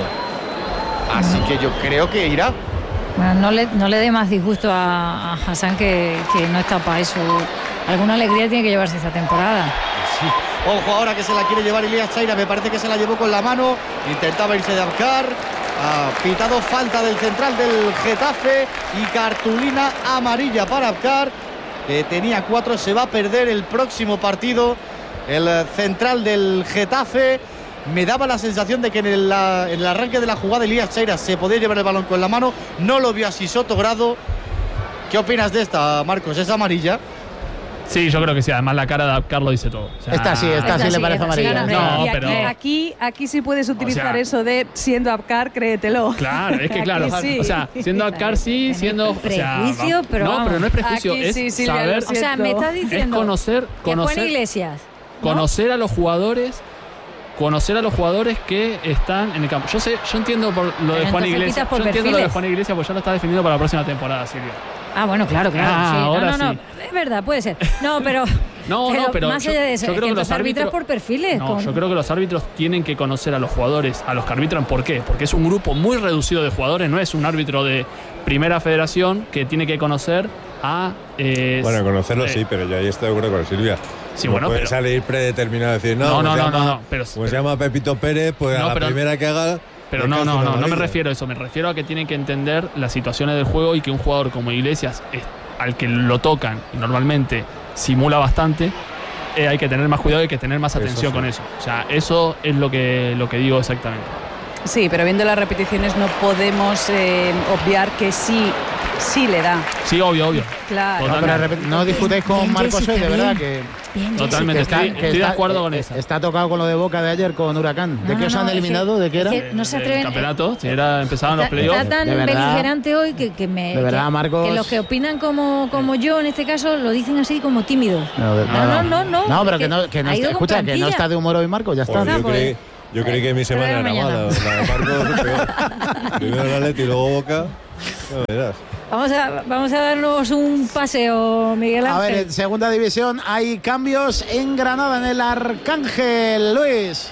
Así que yo creo que irá. Bueno, no le, no le dé más disgusto a, a Hassan que, que no está para eso. Alguna alegría tiene que llevarse esta temporada. Sí. Ojo ahora que se la quiere llevar Ilías Chaira, me parece que se la llevó con la mano, intentaba irse de Abkar, ha pitado falta del central del Getafe y cartulina amarilla para Abkar, que tenía cuatro, se va a perder el próximo partido, el central del Getafe. Me daba la sensación de que en el, la- en el arranque de la jugada Ilías Chaira se podía llevar el balón con la mano, no lo vio así Soto Grado. ¿Qué opinas de esta, Marcos? ¿Es amarilla? Sí, yo creo que sí. Además, la cara de Abkar lo dice todo. O sea, Esta sí, esta sí le parece esta sí, amarilla. No, y aquí, pero- aquí, aquí sí puedes utilizar sea- eso de siendo Abkar, créetelo. Claro, es que claro. Aquí sí. O sea, siendo Abkar sí, siendo. O sea, Prejuicio, va- pero no, vamos. pero no es prejuicio, Aquí es sí, Silvia, saber. lo O sea, me estás Es diciendo conocer, que Juan conocer, Iglesias, ¿no? conocer a los jugadores, conocer a los jugadores que están en el campo. Yo sé, yo entiendo por lo de Pero Juan entonces Iglesias. quitas por Yo entiendo lo de perfiles. Juan Iglesias porque ya lo está definiendo para la próxima temporada, Silvia. Ah, bueno, claro, claro. Ah, sí. No, ahora no, no, sí. es verdad, puede ser. No, pero No, pero no, pero más yo, allá de eso, yo es creo que que los árbitros por perfiles. No, con... yo creo que los árbitros tienen que conocer a los jugadores, a los que arbitran. ¿Por qué? Porque es un grupo muy reducido de jugadores, no es un árbitro de primera federación que tiene que conocer a... Eh, bueno, conocerlo eh, sí, pero yo ahí estoy de acuerdo con Silvia. Sí, no bueno, puede pero, salir predeterminado y decir, no, no, no, pues no, llama, no, no, pero, pues pero, se llama Pepito Pérez, pues no, a la pero, primera que haga... Pero no, no, no, no me refiero a eso, me refiero a que tienen que entender las situaciones del juego y que un jugador como Iglesias, es, al que lo tocan y normalmente simula bastante, eh, hay que tener más cuidado y hay que tener más atención sí. con eso. O sea, eso es lo que, lo que digo exactamente. Sí, pero viendo las repeticiones no podemos eh, obviar que sí, sí le da. Sí, obvio, obvio. Claro. No, pero no discutáis con bien, Marcos hoy, de verdad que... Bien, Totalmente, que está, estoy, que estoy está, de acuerdo eh, con eso. Está tocado con lo de Boca de ayer con Huracán. ¿De no, qué os no, han eliminado? ¿De qué era? Que no se atreven. El campeonato, si era, empezaban los playoffs. Está tan beligerante hoy que, que me. De verdad, que, Marcos. Que los que opinan como, como yo, en este caso, lo dicen así como tímidos. No, no, no. No, no, no, no pero que no, que no está, escucha, que no está de humor hoy, Marcos, ya está. Pues yo, creí, yo creí que mi semana era mala. La de Marcos es peor. Primero el Atleti y luego Boca. No verás. Vamos a, vamos a darnos un paseo, Miguel Ángel. A ver, en segunda división hay cambios en Granada, en el Arcángel, Luis.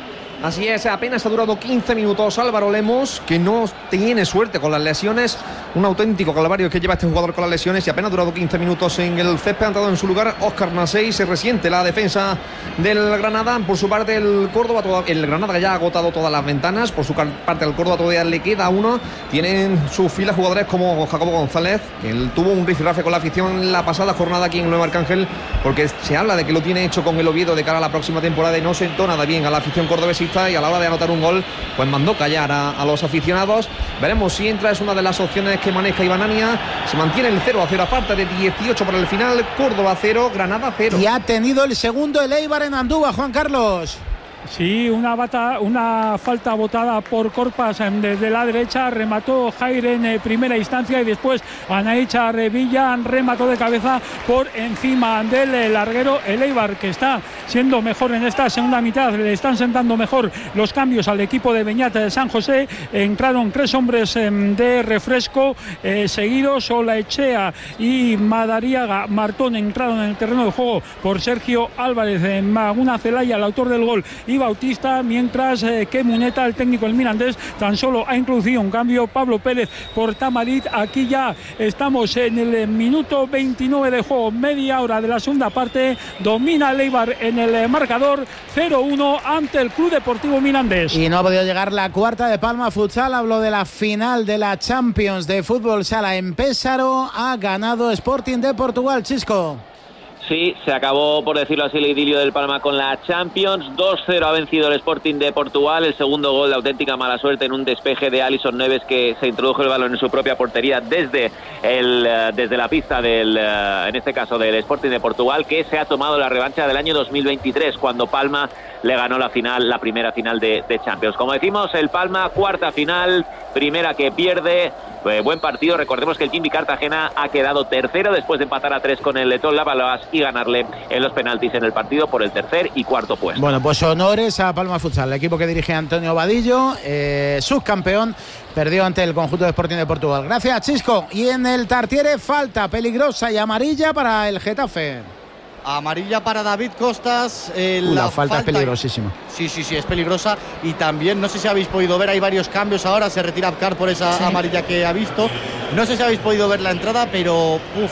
Así es, apenas ha durado quince minutos Álvaro Lemos, que no tiene suerte con las lesiones. Un auténtico calvario que lleva este jugador con las lesiones y apenas ha durado quince minutos en el césped. Ha entrado en su lugar Óscar Nasey. Se resiente la defensa del Granada. Por su parte el Córdoba, el Granada ya ha agotado todas las ventanas. Por su parte al Córdoba todavía le queda uno. Tienen sus filas jugadores como Jacobo González, que él tuvo un rifirrafe con la afición en la pasada jornada aquí en el Nuevo Arcángel, porque se habla de que lo tiene hecho con el Oviedo de cara a la próxima temporada y no sentó nada bien a la afición cordobesista, y a la hora de anotar un gol pues mandó callar a, a los aficionados. Veremos si entra, es una de las opciones que maneja Iván Ania. Se mantiene el cero a cero a falta de dieciocho para el final. Córdoba cero, Granada cero. Y ha tenido el segundo el Eibar en Andúba, Juan Carlos. Sí, una, bata, una falta botada por Corpas desde la derecha, remató Jair en eh, primera instancia y después Anaicha Revilla remató de cabeza por encima del eh, larguero. El Eibar, que está siendo mejor en esta segunda mitad, le están sentando mejor los cambios al equipo de Beñat de San José. Entraron tres hombres eh, de refresco eh, seguidos, Olaechea y Madariaga Martón entraron en el terreno de juego por Sergio Álvarez, eh, Maguna Zelaya, el autor del gol, y Bautista, mientras eh, que Muneta, el técnico del mirandés, tan solo ha introducido un cambio, Pablo Pérez por Tamarit. Aquí ya estamos en el minuto veintinueve de juego, media hora de la segunda parte, domina el Eibar en el marcador cero uno ante el Club Deportivo Mirandés. Y no ha podido llegar la cuarta de Palma Futsal. Hablo de la final de la Champions de Fútbol Sala en Pésaro. Ha ganado Sporting de Portugal, Chisco. Sí, se acabó, por decirlo así, el idilio del Palma con la Champions. dos cero ha vencido el Sporting de Portugal. El segundo gol de auténtica mala suerte en un despeje de Alison Neves, que se introdujo el balón en su propia portería desde, el, desde la pista del, en este caso del Sporting de Portugal, que se ha tomado la revancha del año dos mil veintitrés, cuando Palma le ganó la final, la primera final de, de Champions. Como decimos, el Palma, cuarta final, primera que pierde. Eh, buen partido. Recordemos que el Jimmy Cartagena ha quedado tercero después de empatar a tres con el Letón Lavaloas y ganarle en los penaltis en el partido por el tercer y cuarto puesto. Bueno, pues honores a Palma Futsal, el equipo que dirige Antonio Vadillo, eh, subcampeón, perdió ante el conjunto de Sporting de Portugal. Gracias, Chisco. Y en el Tartiere, falta peligrosa y amarilla para el Getafe. Amarilla para David Costas. Eh, uh, la, la falta, falta es peligrosísima. Sí, sí, sí, es peligrosa. Y también, no sé si habéis podido ver, hay varios cambios ahora. Se retira Abkar por esa sí. amarilla que ha visto. No sé si habéis podido ver la entrada, pero uff,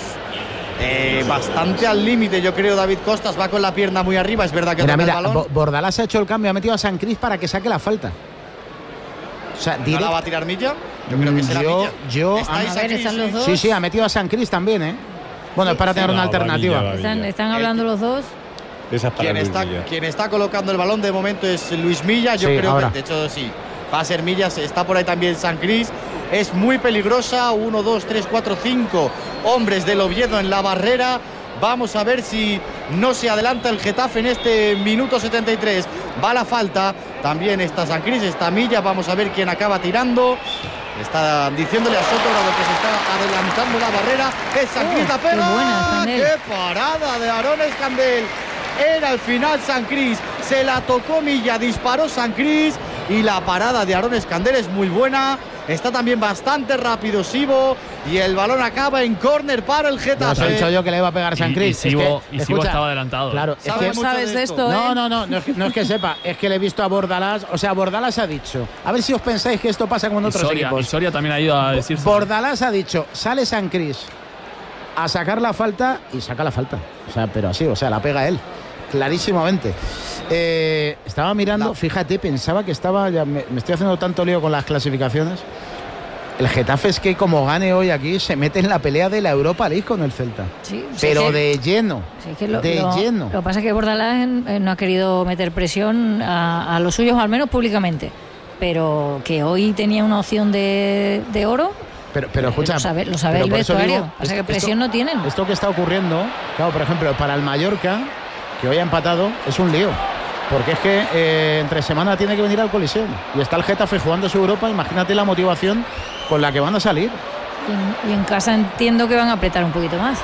eh, bastante al límite, yo creo. David Costas va con la pierna muy arriba. Es verdad que mira, toca mira, el balón. Bordalás ha hecho el cambio, ha metido a San Cris para que saque la falta. O sea, ¿No la va a tirar Milla? Yo creo que será yo, Milla. Yo, a ver, ¿están los dos? Sí, sí, ha metido a San Cris también, ¿eh? Bueno, sí, es para tener sí, una no, alternativa. Va, están, están hablando el, los dos. Esa quien, está, quien está colocando el balón de momento es Luis Milla. Yo sí, creo ahora. que, de hecho, sí, va a ser Milla. Está por ahí también San Cris. Es muy peligrosa. Uno, dos, tres, cuatro, cinco hombres del Oviedo en la barrera. Vamos a ver si no se adelanta el Getafe en este minuto setenta y tres. Va la falta. También está San Cris, está Milla. Vamos a ver quién acaba tirando. Está diciéndole a Soto que se está adelantando la barrera. Es San Cris, oh, la pega. Qué, buena, ¡Qué parada de Aarón Escandel! Era al final San Cris, se la tocó Milla, disparó San Cris y la parada de Aarón Escandel es muy buena. Está también bastante rápido Sibo y el balón acaba en córner para el Getafe. Os he dicho yo que le iba a pegar San Cris. Y, y Sibo, es que, y Sibo estaba adelantado. Claro, es que, sabes de esto, ¿eh? No, no, no, no, no es que sepa, es que le he visto a Bordalás, o sea, Bordalás ha dicho, a ver si os pensáis que esto pasa con otros y Soria, equipos. Y Soria también ha ido a decir. Bordalás ha dicho, sale San Cris a sacar la falta y saca la falta. O sea, pero así, o sea, la pega él, clarísimamente. Eh, estaba mirando, no. fíjate, pensaba que estaba, ya me, me estoy haciendo tanto lío con las clasificaciones. El Getafe es que como gane hoy aquí se mete en la pelea de la Europa League con el Celta. Sí, pero sí, de lleno. Sí, que lo, de lo, lleno. Lo que pasa es que Bordalás eh, no ha querido meter presión a, a los suyos, al menos públicamente. Pero que hoy tenía una opción de, de oro. Pero, pero escucha, lo sabe, lo sabe el vestuario. Pasa que presión esto, no tienen. Esto que está ocurriendo, claro, por ejemplo, para el Mallorca, que hoy ha empatado, es un lío. Porque es que eh, entre semana tiene que venir al Coliseo. Y está el Getafe jugando su Europa. Imagínate la motivación con la que van a salir. Y en, y en casa entiendo que van a apretar un poquito más.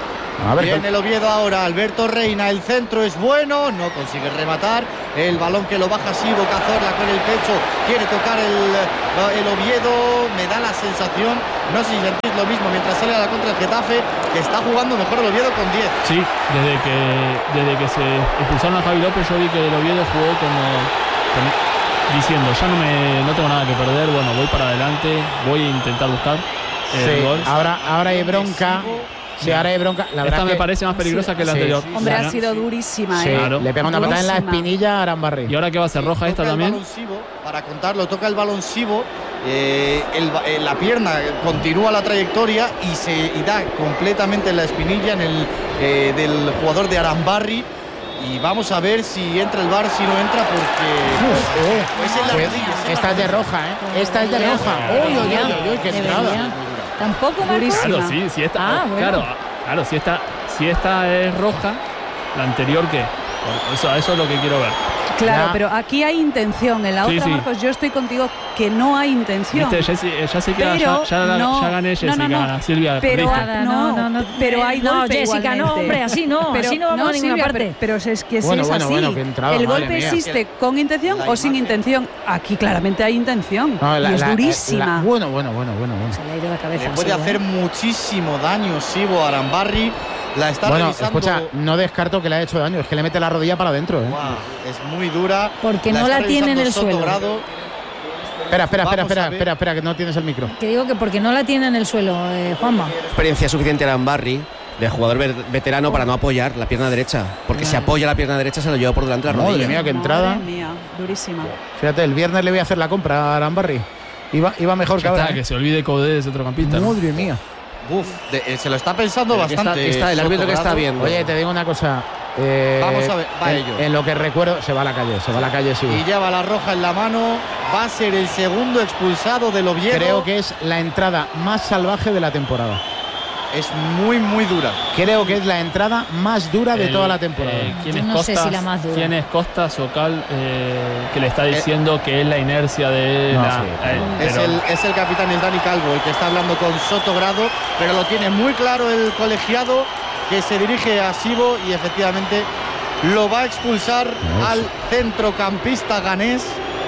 A ver, viene el Oviedo ahora, Alberto Reina, el centro es bueno, no consigue rematar, el balón que lo baja Sibo Cazorla con el pecho, quiere tocar el, el Oviedo, me da la sensación, no sé si sentís lo mismo, mientras sale a la contra el Getafe, que está jugando mejor el Oviedo con diez. Sí, desde que, desde que se expulsaron a Javi López, yo vi que el Oviedo jugó como, como diciendo, ya no, me, no tengo nada que perder, bueno, voy para adelante, voy a intentar buscar el sí, gol. Ahora, ahora hay bronca. Sí, ahora hay bronca. La Esta me que... parece más peligrosa sí, que la sí, anterior. Sí, Hombre, ha sido durísima, sí, ¿eh? Claro. Le pega una patada en la espinilla a Arambarri. ¿Y ahora qué va a hacer? ¿Roja esta también? Sibo, para contarlo, toca el balón Sibo, eh, el, eh, la pierna continúa la trayectoria y se y da completamente en la espinilla en el, eh, del jugador de Arambarri. Y vamos a ver si entra el V A R, si no entra, porque Uf, eh. pues en la pues, rodilla, esta es de roja, ¿eh? Esta es de roja. Uy, uy, uy, uy, qué entrada. Tampoco Marcos. Claro, sí, si esta, ah, oh, claro, bueno. claro, si esta, si esta es roja, la anterior qué. Eso, eso es lo que quiero ver. Claro, ya. pero aquí hay intención. En la sí, otra, sí. Marcos, yo estoy contigo que no hay intención. Viste, ya, ya sé que ya, ya, no, ya gané Jessica, no, no, no. Silvia. Pero, perdiste. no, no, no, pero hay no, golpe Jessica, igualmente. no, hombre, así no, pero, así no vamos no, a ninguna Silvia, parte. Pero, pero es que bueno, si es bueno, así, bueno, que entrada, el golpe mía. existe con intención la o sin imagen. intención. Aquí claramente hay intención No, la, y es la, durísima. La, bueno, bueno, bueno, bueno, bueno. Se le ha ido la cabeza. Le puede así, hacer ¿eh? muchísimo daño Sibo a Arambarri. La está bueno, revisando. escucha, no descarto que le ha hecho daño, es que le mete la rodilla para adentro, ¿eh? Wow, es muy dura. Porque la no la tiene en el suelo. Grado. Espera, espera, espera, Vamos espera, a ver. espera, espera, que no tienes el micro. Que digo que porque no la tiene en el suelo, eh, Juanma. Experiencia suficiente Arambarri de jugador veterano para no apoyar la pierna derecha, porque si apoya la pierna derecha se lo lleva por delante la rodilla. Madre mía, qué entrada. Madre mía, durísima. Fíjate, el viernes le voy a hacer la compra a Arambarri. Iba, iba mejor que Ya ahora. está, ¿eh? que se olvide Codé de centrocampista. ¿no? Madre mía. Uf, de, eh, se lo está pensando Pero que bastante. está, está el árbitro que está Sotogrado. viendo. Oye, te digo una cosa. eh, Vamos a ver, va en, ello. en lo que recuerdo, se va a la calle, se va a la calle, sí. Y lleva la roja en la mano. Va a ser el segundo expulsado del Oviedo. Creo que es la entrada más salvaje de la temporada. Es muy, muy dura. Creo que es la entrada más dura de El, toda la temporada. eh, ¿quién, Yo es no sé Costas, si la más dura. ¿Quién es Costas Ocal eh, que le está diciendo que es la inercia de No, la. sí, eh, Es pero- el, es el capitán, es Dani Calvo, el que está hablando con Sotogrado, pero lo tiene muy claro el colegiado, que se dirige a Sibo y efectivamente lo va a expulsar al centrocampista ganés.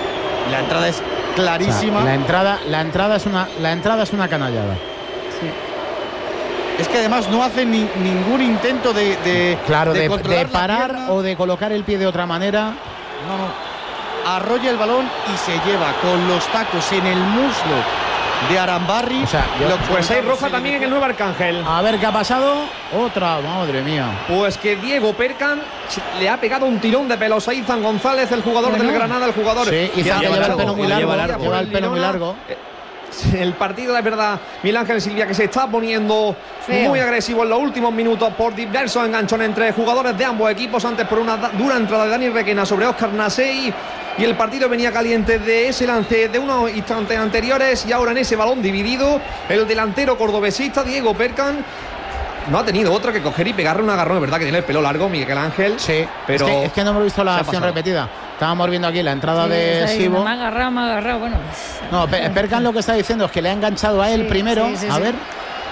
La entrada es clarísima. O sea, la entrada, la entrada es una, la entrada es una canallada. Es que además no hace ni, ningún intento de, de, Claro, de, controlar de la parar pierna. o de colocar el pie de otra manera. No, no. Arrolla el balón y se lleva con los tacos en el muslo de Arambarri. O sea, yo- Lo Pues hay contamos roja en también en el nuevo Arcángel. A ver qué ha pasado. Otra, madre mía. Pues que Diego Percan le ha pegado un tirón de pelos a Izan González, el jugador Bueno. del Granada, el jugador. Sí, que Izan ha que lleva el marchado pelo muy por largo, Lleva lleva el pelo muy Girona. largo. Eh, El partido, es verdad, Miguel Ángel Silvia, que se está poniendo Feo. muy agresivo en los últimos minutos por diversos enganchones entre jugadores de ambos equipos. Antes por una da- dura entrada de Dani Requena sobre Óscar Nasei. Y el partido venía caliente de ese lance de unos instantes anteriores. Y ahora en ese balón dividido, el delantero cordobesista Diego Percan no ha tenido otra que coger y pegarle un agarrón. Es verdad que tiene el pelo largo Miguel Ángel. Sí, pero es que, es que no hemos visto la se ha acción pasado. repetida. Estábamos viendo aquí la entrada Sí, de está diciendo, Sibo. Me ha agarrado, me ha agarrado. Bueno, No, Pe- Perkan lo que está diciendo es que le ha enganchado a él Sí, primero. sí, sí, a sí. ver.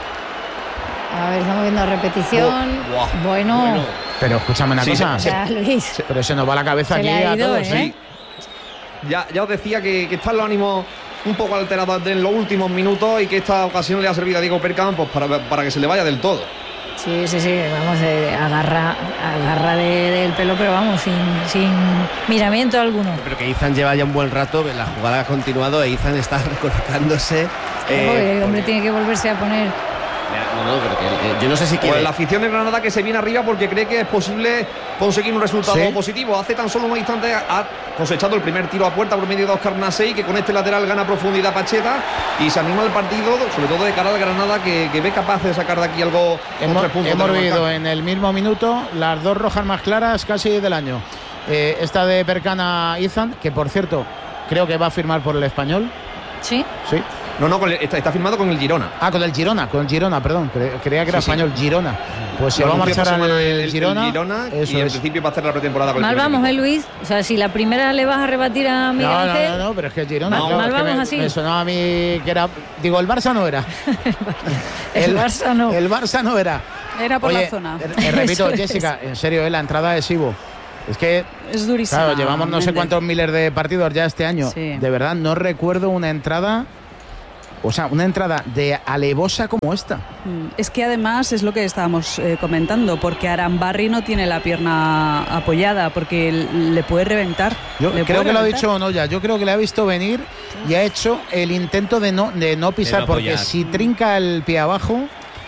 a ver, estamos viendo la repetición. Buah, bueno, bueno. Pero escúchame una Sí, cosa. o sea, Luis. Pero se nos va la cabeza Se aquí le ha a ido, todos. ¿eh? ¿eh? Ya, ya os decía que, que están los ánimos un poco alterada en los últimos minutos y que esta ocasión le ha servido a Diego Percamp pues, para, para que se le vaya del todo. Sí, sí, sí, vamos, eh, agarra, agarra de, del pelo, pero vamos, sin, sin miramiento alguno. Pero que Izan lleva ya un buen rato, la jugada ha continuado e Izan está recolocándose. Eh, el hombre tiene que volverse a poner. No, no, pero que, eh, yo no sé si quiere. Pues la afición de Granada que se viene arriba porque cree que es posible conseguir un resultado ¿Sí? positivo. Hace tan solo unos instantes ha cosechado el primer tiro a puerta por medio de Óscar Nasei, que con este lateral gana profundidad Pacheta y se anima el partido, sobre todo de cara al Granada, que, que ve capaz de sacar de aquí algo. Hemos, hemos vivido en el mismo minuto las dos rojas más claras casi del año. Eh, esta de Percana Izan, que por cierto creo que va a firmar por el Español. Sí. Sí. No, no, con el, está, está firmado con el Girona. Ah, con el Girona, con el Girona, perdón. Cre, creía que era sí, español, sí. Girona. Pues se va a marchar al el, el Girona. El Girona eso y en es. principio va a hacer la pretemporada con Mal el vamos, ¿eh, Luis? O sea, si la primera le vas a rebatir a Miguel no, Ángel. No, no, no, pero es que el Girona. Mal, claro, mal es que vamos me, así. me sonaba a mí que era. Digo, el Barça no era. el, el Barça no. El Barça no era. Era por Oye, la zona. Eh, eh, repito, Eso Jessica, es. en serio, eh, la entrada es Ivo. Es que. Es durísimo. Claro, llevamos no Méndez. sé cuántos miles de partidos ya este año. Sí. De verdad, no recuerdo una entrada. O sea, una entrada de alevosa como esta. Es que además es lo que estábamos eh, comentando, porque Arambarri no tiene la pierna apoyada, porque le puede reventar. Yo ¿Le creo puede que lo ha reventar? dicho Onoya. Yo creo que le ha visto venir y ha hecho el intento de no, de no pisar, no porque apoyar. si trinca el pie abajo.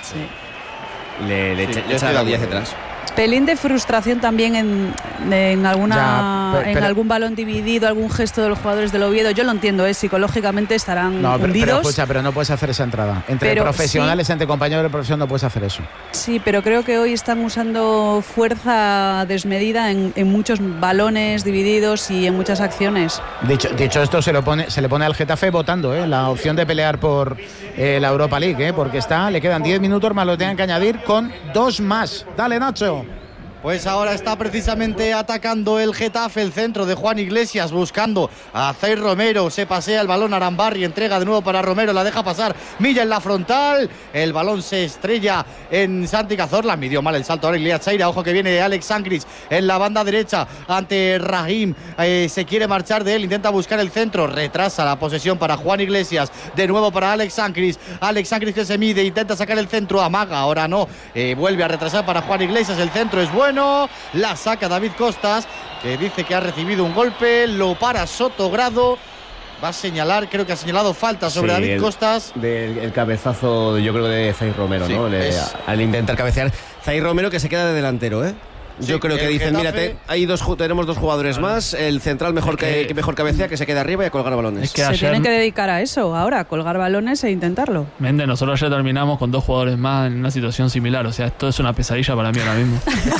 Sí. Le, le, Sí, echa- yo le echa estoy la de rodilla hacia acuerdo. atrás. Pelín de frustración también en, en alguna Ya, pero- en pero- algún balón dividido, algún gesto de los jugadores del Oviedo. Yo lo entiendo, ¿eh? Psicológicamente estarán No, pero, pero hundidos. escucha, pero no puedes hacer esa entrada. Entre Pero profesionales, entre compañeros de profesión, no puedes hacer eso. Sí, pero creo que hoy están usando fuerza desmedida en, en muchos balones divididos y en muchas acciones. Dicho, dicho esto, se, lo pone, se le pone al Getafe votando ¿eh? la opción de pelear por eh, la Europa League, ¿eh? porque está, le quedan diez minutos más, lo tienen que añadir con dos más. Dale, Nacho. Pues ahora está precisamente atacando el Getafe, el centro de Juan Iglesias, buscando a Zair Romero. Se pasea el balón a Arambarri, entrega de nuevo para Romero, la deja pasar Milla en la frontal. El balón se estrella en Santi Cazorla. Midió mal el salto ahora Iliad Chaira. Ojo que viene Alex Sancris en la banda derecha ante Rahim. Eh, se quiere marchar de él, intenta buscar el centro. Retrasa la posesión para Juan Iglesias. De nuevo para Alex Sancris. Alex Sancris que se mide, intenta sacar el centro. Amaga, ahora no. Eh, vuelve a retrasar para Juan Iglesias. El centro es bueno. La saca David Costas, que dice que ha recibido un golpe, lo para Sotogrado, va a señalar, creo que ha señalado falta sobre Sí, David el, Costas. Del el cabezazo, yo creo que de Zair Romero, Sí, ¿no? Le- es- al intentar cabecear. Zair Romero que se queda de delantero, ¿eh? Yo Sí, creo que el dicen, Getafe- mírate, hay dos, ju- tenemos dos jugadores más, el central mejor que, que mejor cabecea, que se queda arriba y a colgar balones. Es que Se ayer, tienen que dedicar a eso ahora, a colgar balones e intentarlo. Méndez, nosotros ayer terminamos con dos jugadores más en una situación similar. O sea, esto es una pesadilla para mí ahora mismo.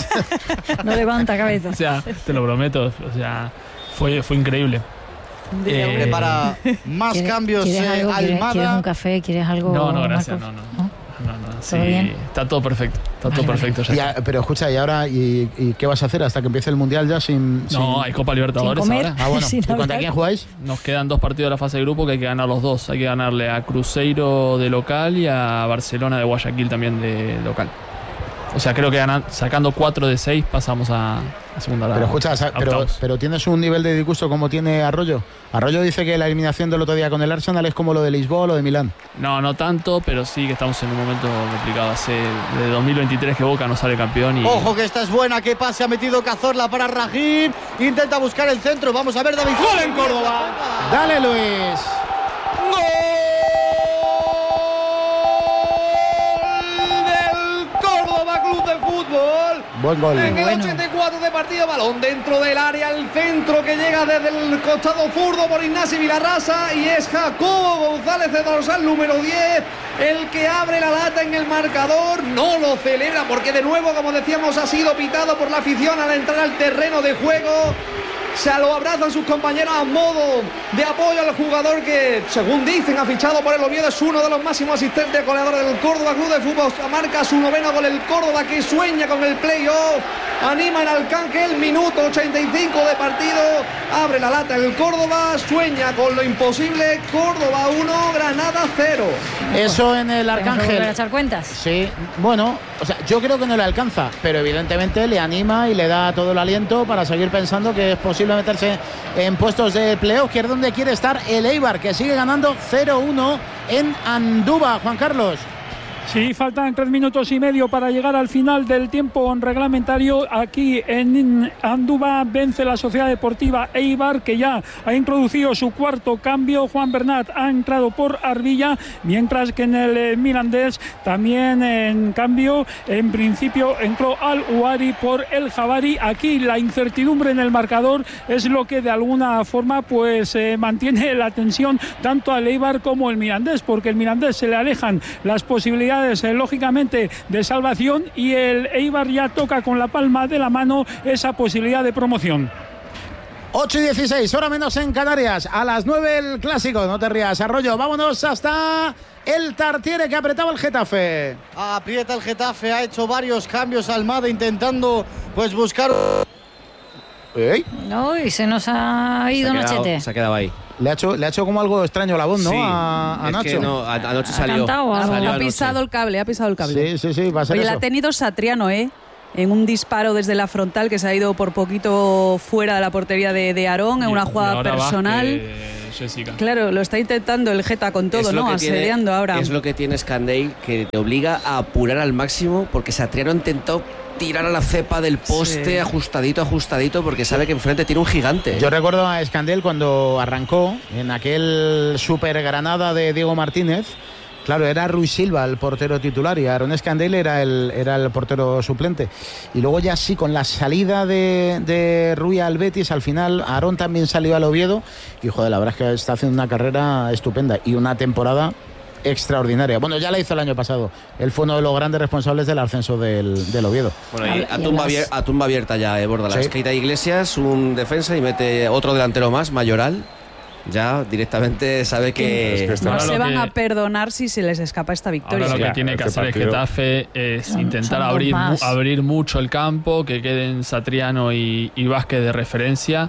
No levanta cabeza. O sea, te lo prometo. O sea, fue, fue increíble. Eh, prepara más ¿Quieres- cambios ¿quieres eh, algo? ¿Quieres, Almada. ¿Quieres un café? ¿Quieres algo? No, no, gracias. Marcos? No, no. No, no, sí, ¿Todo bien? está todo perfecto. Está todo perfecto ya. Y a- pero escucha, ¿y ahora y, y qué vas a hacer hasta que empiece el Mundial ya sin...? No, sin- hay Copa Libertadores Sin comer. ahora. Ah, bueno. Sin ¿Y contra hablar. quién jugáis? Nos quedan dos partidos de la fase de grupo que hay que ganar los dos. Hay que ganarle a Cruzeiro de local y a Barcelona de Guayaquil también de local. O sea, creo que ganan, sacando cuatro de seis pasamos a, a segunda Pero escucha, sa- a pero, octavos. pero tienes un nivel de disgusto como tiene Arroyo. Arroyo dice que la eliminación del otro día con el Arsenal es como lo de Lisboa o lo de Milán. No, no tanto, pero sí que estamos en un momento complicado. Hace de dos mil veintitrés que Boca no sale campeón y... Ojo que esta es buena, que pase ha metido Cazorla para Rahim. Intenta buscar el centro, vamos a ver David. ¡Gol en Córdoba! ¡Dale, Luis! Del Córdoba Club de Fútbol. Buen gol. En el Bueno. ochenta y cuatro de partido, balón dentro del área, el centro que llega desde el costado zurdo por Ignacio Vilarrasa y es Jacobo González de dorsal número diez el que abre la lata en el marcador. No lo celebra porque de nuevo, como decíamos, ha sido pitado por la afición al entrar al terreno de juego. Se lo abrazan sus compañeros a modo de apoyo al jugador que, según dicen, ha fichado por el Oviedo. Es uno de los máximos asistentes goleadores del Córdoba Club de Fútbol. Marca su noveno gol el Córdoba, que sueña con el playoff. Anima en Arcángel, minuto ochenta y cinco de partido. Abre la lata el Córdoba, sueña con lo imposible. Córdoba uno, Granada cero. Eso en el ¿Tenemos que volver a Arcángel. echar cuentas? Sí, bueno, o sea, yo creo que no le alcanza, pero evidentemente le anima y le da todo el aliento para seguir pensando que es posible posible meterse en puestos de playoff, que es donde quiere estar el Eibar, que sigue ganando cero uno en Andúba. Juan Carlos. Sí, faltan tres minutos y medio para llegar al final del tiempo reglamentario. Aquí en Andúba vence la Sociedad Deportiva Eibar, que ya ha introducido su cuarto cambio. Juan Bernat ha entrado por Arbilla, mientras que en el Mirandés también en cambio, en principio entró Al-Ouari por el Jabari. Aquí la incertidumbre en el marcador es lo que de alguna forma pues eh, mantiene la tensión tanto al Eibar como el Mirandés, porque el Mirandés se le alejan las posibilidades Eh, lógicamente de salvación, y el Eibar ya toca con la palma de la mano esa posibilidad de promoción. ocho y dieciséis, hora menos en Canarias. A las nueve el clásico, no te rías, Arroyo. Vámonos hasta el Tartiere, que apretaba el Getafe. Aprieta el Getafe, ha hecho varios cambios Almada intentando pues buscar... ¿Eh? No, y se nos ha ido Nochete. Se ha quedado ahí. Le ha hecho, le ha hecho como algo extraño la voz, ¿no? Sí, a, a es Nacho. que no, a, anoche salió. Ha cantado, ha, salió ha anoche. pisado el cable, ha pisado el cable. Sí, sí, sí, va a ser Oye, eso. la ha tenido Satriano, ¿eh? En un disparo desde la frontal que se ha ido por poquito fuera de la portería de, de Aarón, en una jugada personal. Vázquez, claro, lo está intentando el Geta con todo, ¿no? Asediando tiene, ahora. Es lo que tiene Scandale, que te obliga a apurar al máximo, porque Satriano intentó tirar a la cepa del poste, sí. ajustadito, ajustadito, porque sabe que enfrente tiene un gigante. Yo recuerdo a Scandale cuando arrancó en aquel Super Granada de Diego Martínez. Claro, era Ruiz Silva el portero titular y Aaron Scandale era el, era el portero suplente. Y luego ya sí, con la salida de, de Rui al Betis, al final Aaron también salió al Oviedo. Y joder, la verdad es que está haciendo una carrera estupenda y una temporada extraordinaria. Bueno, ya la hizo el año pasado. Él fue uno de los grandes responsables del ascenso del, del Oviedo. Bueno, y a, tumba abier, a tumba abierta ya, eh, Bordalas. Sí. Keita Iglesias, un defensa, y mete otro delantero más, Mayoral. Ya directamente sabe que, es que no se van que... a perdonar si se les escapa esta victoria. Ahora lo que sí. tiene que este hacer el Getafe es son, intentar son abrir, abrir mucho el campo, que queden Satriano y, y Vázquez de referencia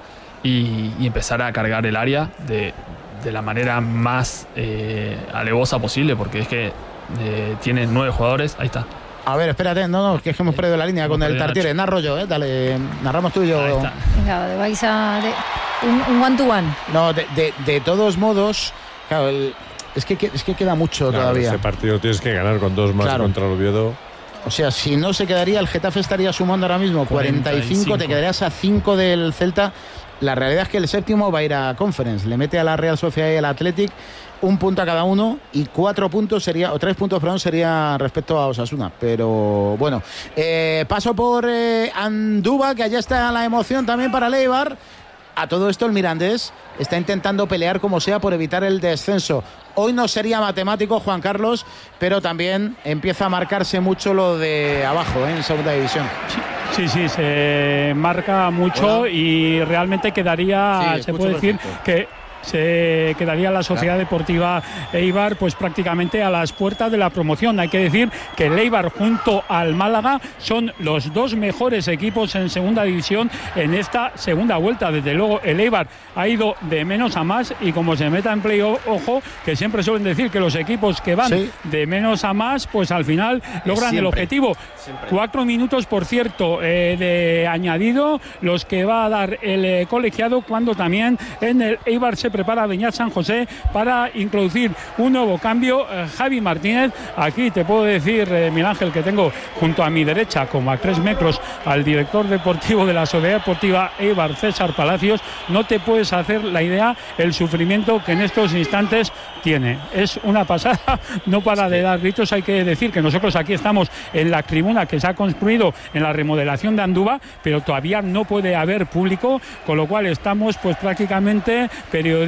y, y empezar a cargar el área de, de la manera más eh, alevosa posible, porque es que eh, tienen nueve jugadores. Ahí está. A ver, espérate, no, no, que es que hemos perdido la línea hemos con el Tartiere. Narro yo, eh, dale, narramos tú y yo. Venga, vais a... De, un, un one to one. No, de, de, de todos modos, claro, el, es, que, es que queda mucho claro, todavía. Este partido tienes que ganar con dos más claro. contra el Oviedo. O sea, si no se quedaría, el Getafe estaría sumando ahora mismo cuarenta y cinco, te quedarías a cinco del Celta. La realidad es que el séptimo va a ir a Conference, le mete a la Real Sociedad y el Athletic un punto a cada uno, y cuatro puntos sería, o tres puntos, perdón, sería respecto a Osasuna. Pero bueno, eh, paso por eh, Andúba, que allá está la emoción también para el Eibar. A todo esto el Mirandés está intentando pelear como sea por evitar el descenso. Hoy no sería matemático, Juan Carlos, pero también empieza a marcarse mucho lo de abajo, ¿eh? En segunda división. Sí, sí, se marca mucho. Hola. Y realmente quedaría, sí, se puede decir perfecto. que se quedaría la Sociedad Deportiva Eibar pues prácticamente a las puertas de la promoción. Hay que decir que el Eibar junto al Málaga son los dos mejores equipos en segunda división en esta segunda vuelta. Desde luego el Eibar ha ido de menos a más, y como se meta en play, ojo, que siempre suelen decir que los equipos que van sí. de menos a más pues al final logran siempre, el objetivo. Siempre. Cuatro minutos, por cierto, eh, de añadido los que va a dar el eh, colegiado, cuando también en el Eibar se prepara Beñat San José para introducir un nuevo cambio. eh, Javi Martínez, aquí te puedo decir, eh, Miguel Ángel, que tengo junto a mi derecha, como a tres metros, al director deportivo de la Sociedad Deportiva Eibar, César Palacios. No te puedes hacer la idea el sufrimiento que en estos instantes tiene. Es una pasada, no para de dar gritos. Hay que decir que nosotros aquí estamos en la tribuna que se ha construido en la remodelación de Andúba, pero todavía no puede haber público, con lo cual estamos pues prácticamente periodistas,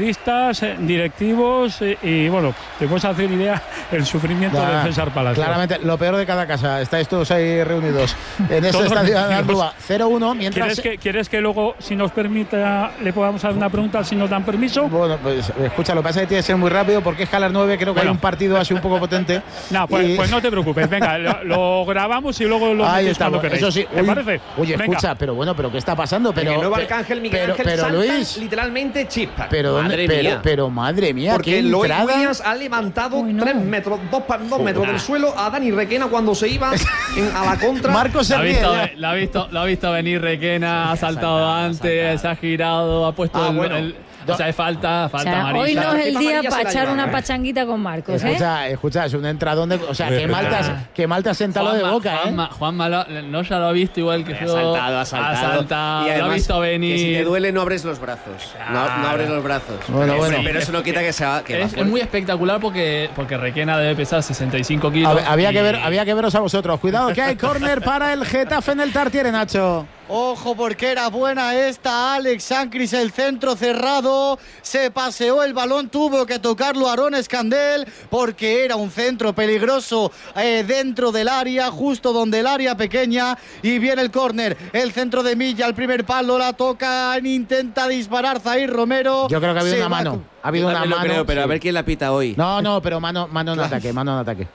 directivos, y, y bueno, te puedes hacer idea el sufrimiento nah, de César Palacio. Claramente, lo peor de cada casa. Estáis todos ahí reunidos en este estadio de Andúba. cero uno, mientras... ¿Quieres que, ¿Quieres que luego, si nos permita, le podamos hacer una pregunta, si nos dan permiso? Bueno, pues escucha, lo que pasa es que tiene que ser muy rápido, porque es que a las nueve creo que bueno. hay un partido así un poco potente. No, pues, y... pues no te preocupes, venga, lo, lo grabamos y luego lo metéis cuando queráis. Eso sí, ¿te uy, parece? Oye, venga. escucha, pero bueno, pero ¿qué está pasando? Pero, en el nuevo Arcángel, Miguel pero, Ángel pero, saltan Luis, literalmente chispas. Pero, madre pero, mía. pero madre mía, porque qué Lloyd entrada. Williams ha levantado Uy, no. tres metros, dos, dos metros del suelo a Dani Requena cuando se iba en, a la contra. Marcos se ríe. Lo ha visto, lo ha visto venir Requena, ha saltado antes, se ha girado, ha puesto ah, el, bueno. el O sea, es falta, falta o sea, amarilla. hoy no es el día para echar llevan, una ¿eh? pachanguita con Marcos, ¿eh? Escucha, escucha, es un entradón de... O sea, que mal te has, que mal te has sentado Juanma, de boca, Juanma, ¿eh? Juanma, lo, no ya lo ha visto igual que ha yo. saltado, ha saltado. Ha saltado, y además, lo ha visto venir. Que si te duele no abres los brazos. Claro. No, no abres los brazos. Bueno, pero, bueno. pero eso no quita que sea... Que es, es muy espectacular porque, porque Requena debe pesar sesenta y cinco kilos. Había, había y... que ver, había que veros a vosotros. Cuidado que hay córner para el Getafe en el Tartiere, Nacho. Ojo porque era buena esta Alex Sancris, el centro cerrado, se paseó el balón, tuvo que tocarlo Aarón Escandel porque era un centro peligroso eh, dentro del área, justo donde el área pequeña, y viene el córner, el centro de Milla, el primer palo, la toca, intenta disparar Zair Romero. Yo creo que ha habido una mano, con... ha habido Yo una mano. Lo creo, pero sí. A ver quién la pita hoy. No, no, pero mano, mano en claro. ataque, mano en ataque.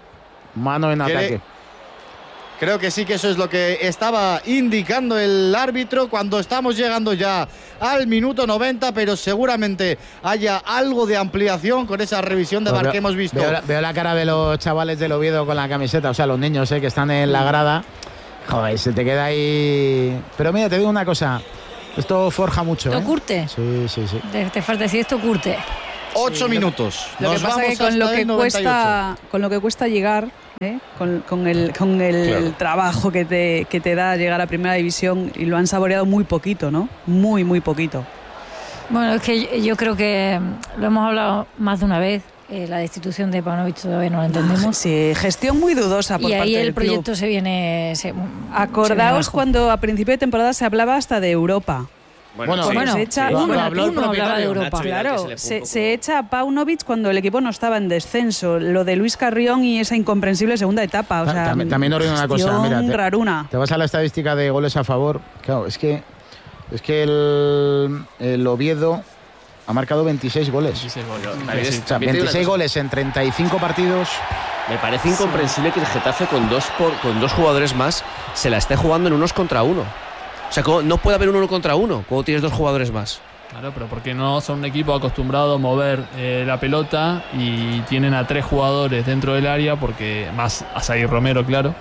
Mano en ataque. Creo que sí que eso es lo que estaba indicando el árbitro cuando estamos llegando ya al minuto noventa, pero seguramente haya algo de ampliación con esa revisión de V A R pues que hemos visto. Veo la, veo la cara de los chavales del Oviedo con la camiseta, o sea, los niños eh, que están en la grada. Joder, se te queda ahí... Pero mira, te digo una cosa, esto forja mucho. ¿Esto ¿eh? curte? Sí, sí, sí. Te, te falta decir esto curte. Ocho sí, minutos. Lo, lo que pasa es que con lo que, cuesta, con lo que cuesta llegar, ¿eh? con, con el, con el claro. trabajo que te, que te da llegar a Primera División, y lo han saboreado muy poquito, ¿no? Muy, muy poquito. Bueno, es que yo creo que lo hemos hablado más de una vez. Eh, la destitución de Paunovic todavía no la entendemos. Sí, gestión muy dudosa por y parte ahí del el proyecto club. se viene... Se, Acordaos se cuando a principio de temporada se hablaba hasta de Europa. Bueno, bueno, bueno se echa, sí. uno, uno, uno hablaba de Europa. Claro, se, se, se echa a Paunovic cuando el equipo no estaba en descenso. Lo de Luis Carrión y esa incomprensible segunda etapa. O sea, también, también os digo una cosa, mira, te, raruna. te vas a la estadística de goles a favor. Claro, es que es que el, el Oviedo ha marcado veintiséis goles. veintiséis goles. O sea, veintiséis goles en treinta y cinco partidos. Me parece incomprensible que el Getafe con dos, por, con dos jugadores más se la esté jugando en unos contra uno. O sea, no puede haber un uno contra uno cuando tienes dos jugadores más. Claro, pero porque no son un equipo acostumbrado a mover eh, la pelota y tienen a tres jugadores dentro del área, porque más a Zair Romero, claro.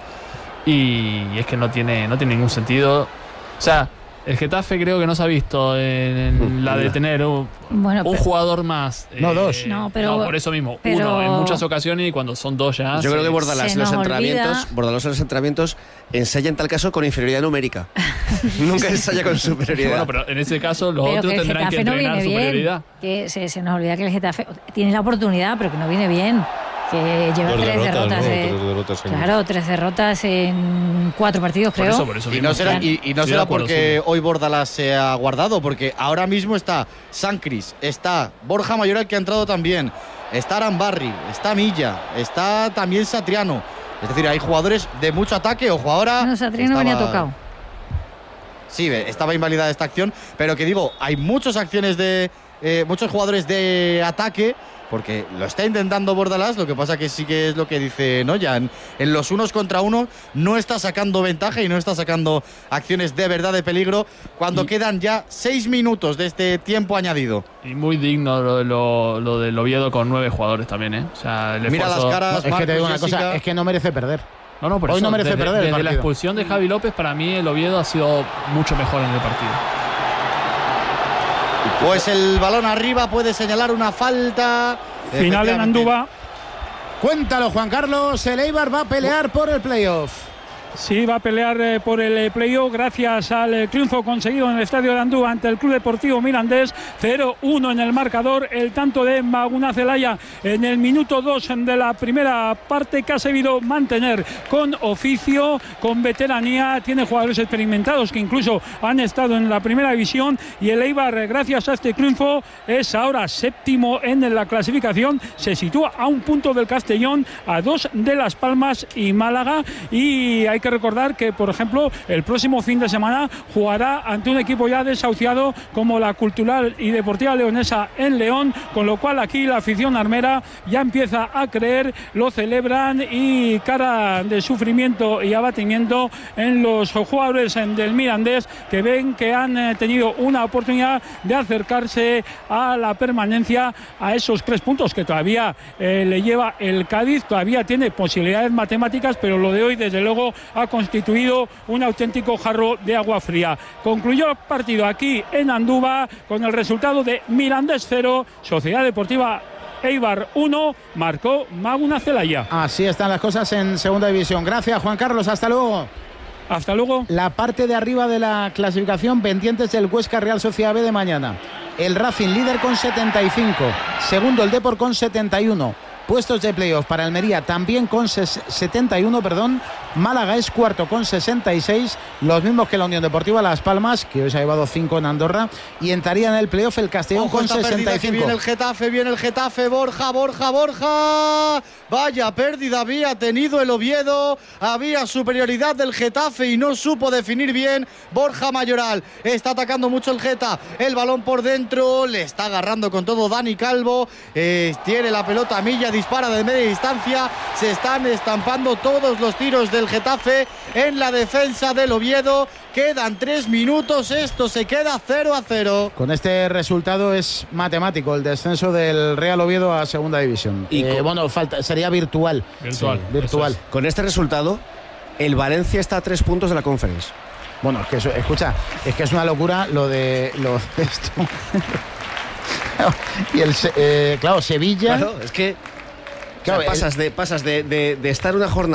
Y, y es que no tiene, no tiene ningún sentido. O sea, el Getafe creo que no se ha visto en, en la de tener un, bueno, un pero, jugador más. No, eh, dos. No, pero, no, por eso mismo. pero, uno en muchas ocasiones, y cuando son dos ya. Yo creo que Bordalás en los entrenamientos, olvida. Bordalás en los entrenamientos ensaya en tal caso con inferioridad numérica. Nunca ensaya con superioridad. Bueno, pero en ese caso los pero otros que tendrán que no entrenar superioridad. Bien, que se, se nos olvida que el Getafe tiene la oportunidad, pero que no viene bien. Que lleva tres derrotas, derrotas, ¿no? eh, tres derrotas en... Claro, tres derrotas en cuatro partidos, creo. Por eso, por eso y no será, y, y no será acuerdo, porque sí. hoy Bordalás se ha guardado, porque ahora mismo está Sancris, está Borja Mayoral, que ha entrado también, está Arambarri, está Milla, está también Satriano. Es decir, hay jugadores de mucho ataque. Ojo, ahora... No, Satriano estaba... venía tocado. Sí, estaba invalidada esta acción, pero que digo, hay muchas acciones de... Eh, muchos jugadores de ataque, porque lo está intentando Bordalás. Lo que pasa que sí que es lo que dice Noya, en, en los unos contra uno no está sacando ventaja y no está sacando acciones de verdad de peligro cuando y, quedan ya seis minutos de este tiempo añadido. Y muy digno lo, lo, lo del Oviedo con nueve jugadores también, ¿eh? O sea, el mira esfuerzo... las caras, no, es Marcos, que te digo una Jessica. cosa, es que no merece perder. No, no, por Hoy eso, no merece desde, perder el desde la partido. expulsión de Javi López, para mí el Oviedo ha sido mucho mejor en el partido. Pues el balón arriba puede señalar una falta. Final en Andúba. Cuéntalo, Juan Carlos. El Eibar va a pelear por el playoff. Sí, va a pelear eh, por el eh, playoff gracias al eh, triunfo conseguido en el estadio de Andúba ante el Club Deportivo Mirandés. cero uno en el marcador. El tanto de Maguna Zelaya en el minuto dos de la primera parte, que ha sabido mantener con oficio, con veteranía. Tiene jugadores experimentados que incluso han estado en la primera división. Y el Eibar, gracias a este triunfo, es ahora séptimo en la clasificación. Se sitúa a un punto del Castellón, a dos de Las Palmas y Málaga. Y hay hay que recordar que, por ejemplo, el próximo fin de semana jugará ante un equipo ya desahuciado como la Cultural y Deportiva Leonesa en León, con lo cual aquí la afición armera ya empieza a creer, lo celebran y cara de sufrimiento y abatimiento en los jugadores del Mirandés, que ven que han eh, tenido una oportunidad de acercarse a la permanencia, a esos tres puntos que todavía eh, le lleva el Cádiz. Todavía tiene posibilidades matemáticas, pero lo de hoy desde luego ha constituido un auténtico jarro de agua fría. Concluyó el partido aquí en Andúba con el resultado de Mirandés cero, Sociedad Deportiva Eibar uno, marcó Maguna Celaya. Así están las cosas en segunda división. Gracias, Juan Carlos, hasta luego. Hasta luego. La parte de arriba de la clasificación, pendientes del Huesca Real Sociedad B de mañana. El Racing líder con setenta y cinco, segundo el Depor con setenta y uno. Puestos de playoff para Almería también con setenta y uno, perdón. Málaga es cuarto con sesenta y seis, los mismos que la Unión Deportiva Las Palmas, que hoy se ha llevado cinco en Andorra, y entraría en el playoff el Castellón. Ojo, con sesenta y cinco. Viene el Getafe, viene el Getafe, Borja, Borja, Borja. Vaya pérdida había tenido el Oviedo, había superioridad del Getafe y no supo definir bien Borja Mayoral. Está atacando mucho el Geta, el balón por dentro, le está agarrando con todo Dani Calvo, eh, tiene la pelota a milla, dispara de media distancia, se están estampando todos los tiros del Getafe en la defensa del Oviedo. Quedan tres minutos, esto se queda cero a cero. Con este resultado es matemático el descenso del Real Oviedo a segunda división. Y eh, con... bueno, falta, sería virtual. Virtual. Sí, virtual. Es. Con este resultado, el Valencia está a tres puntos de la Conference. Bueno, es que eso, escucha, es que es una locura lo de, lo de esto. Y el, eh, claro, Sevilla. Claro, es que claro, o sea, pasas, de, pasas de, de, de estar una jornada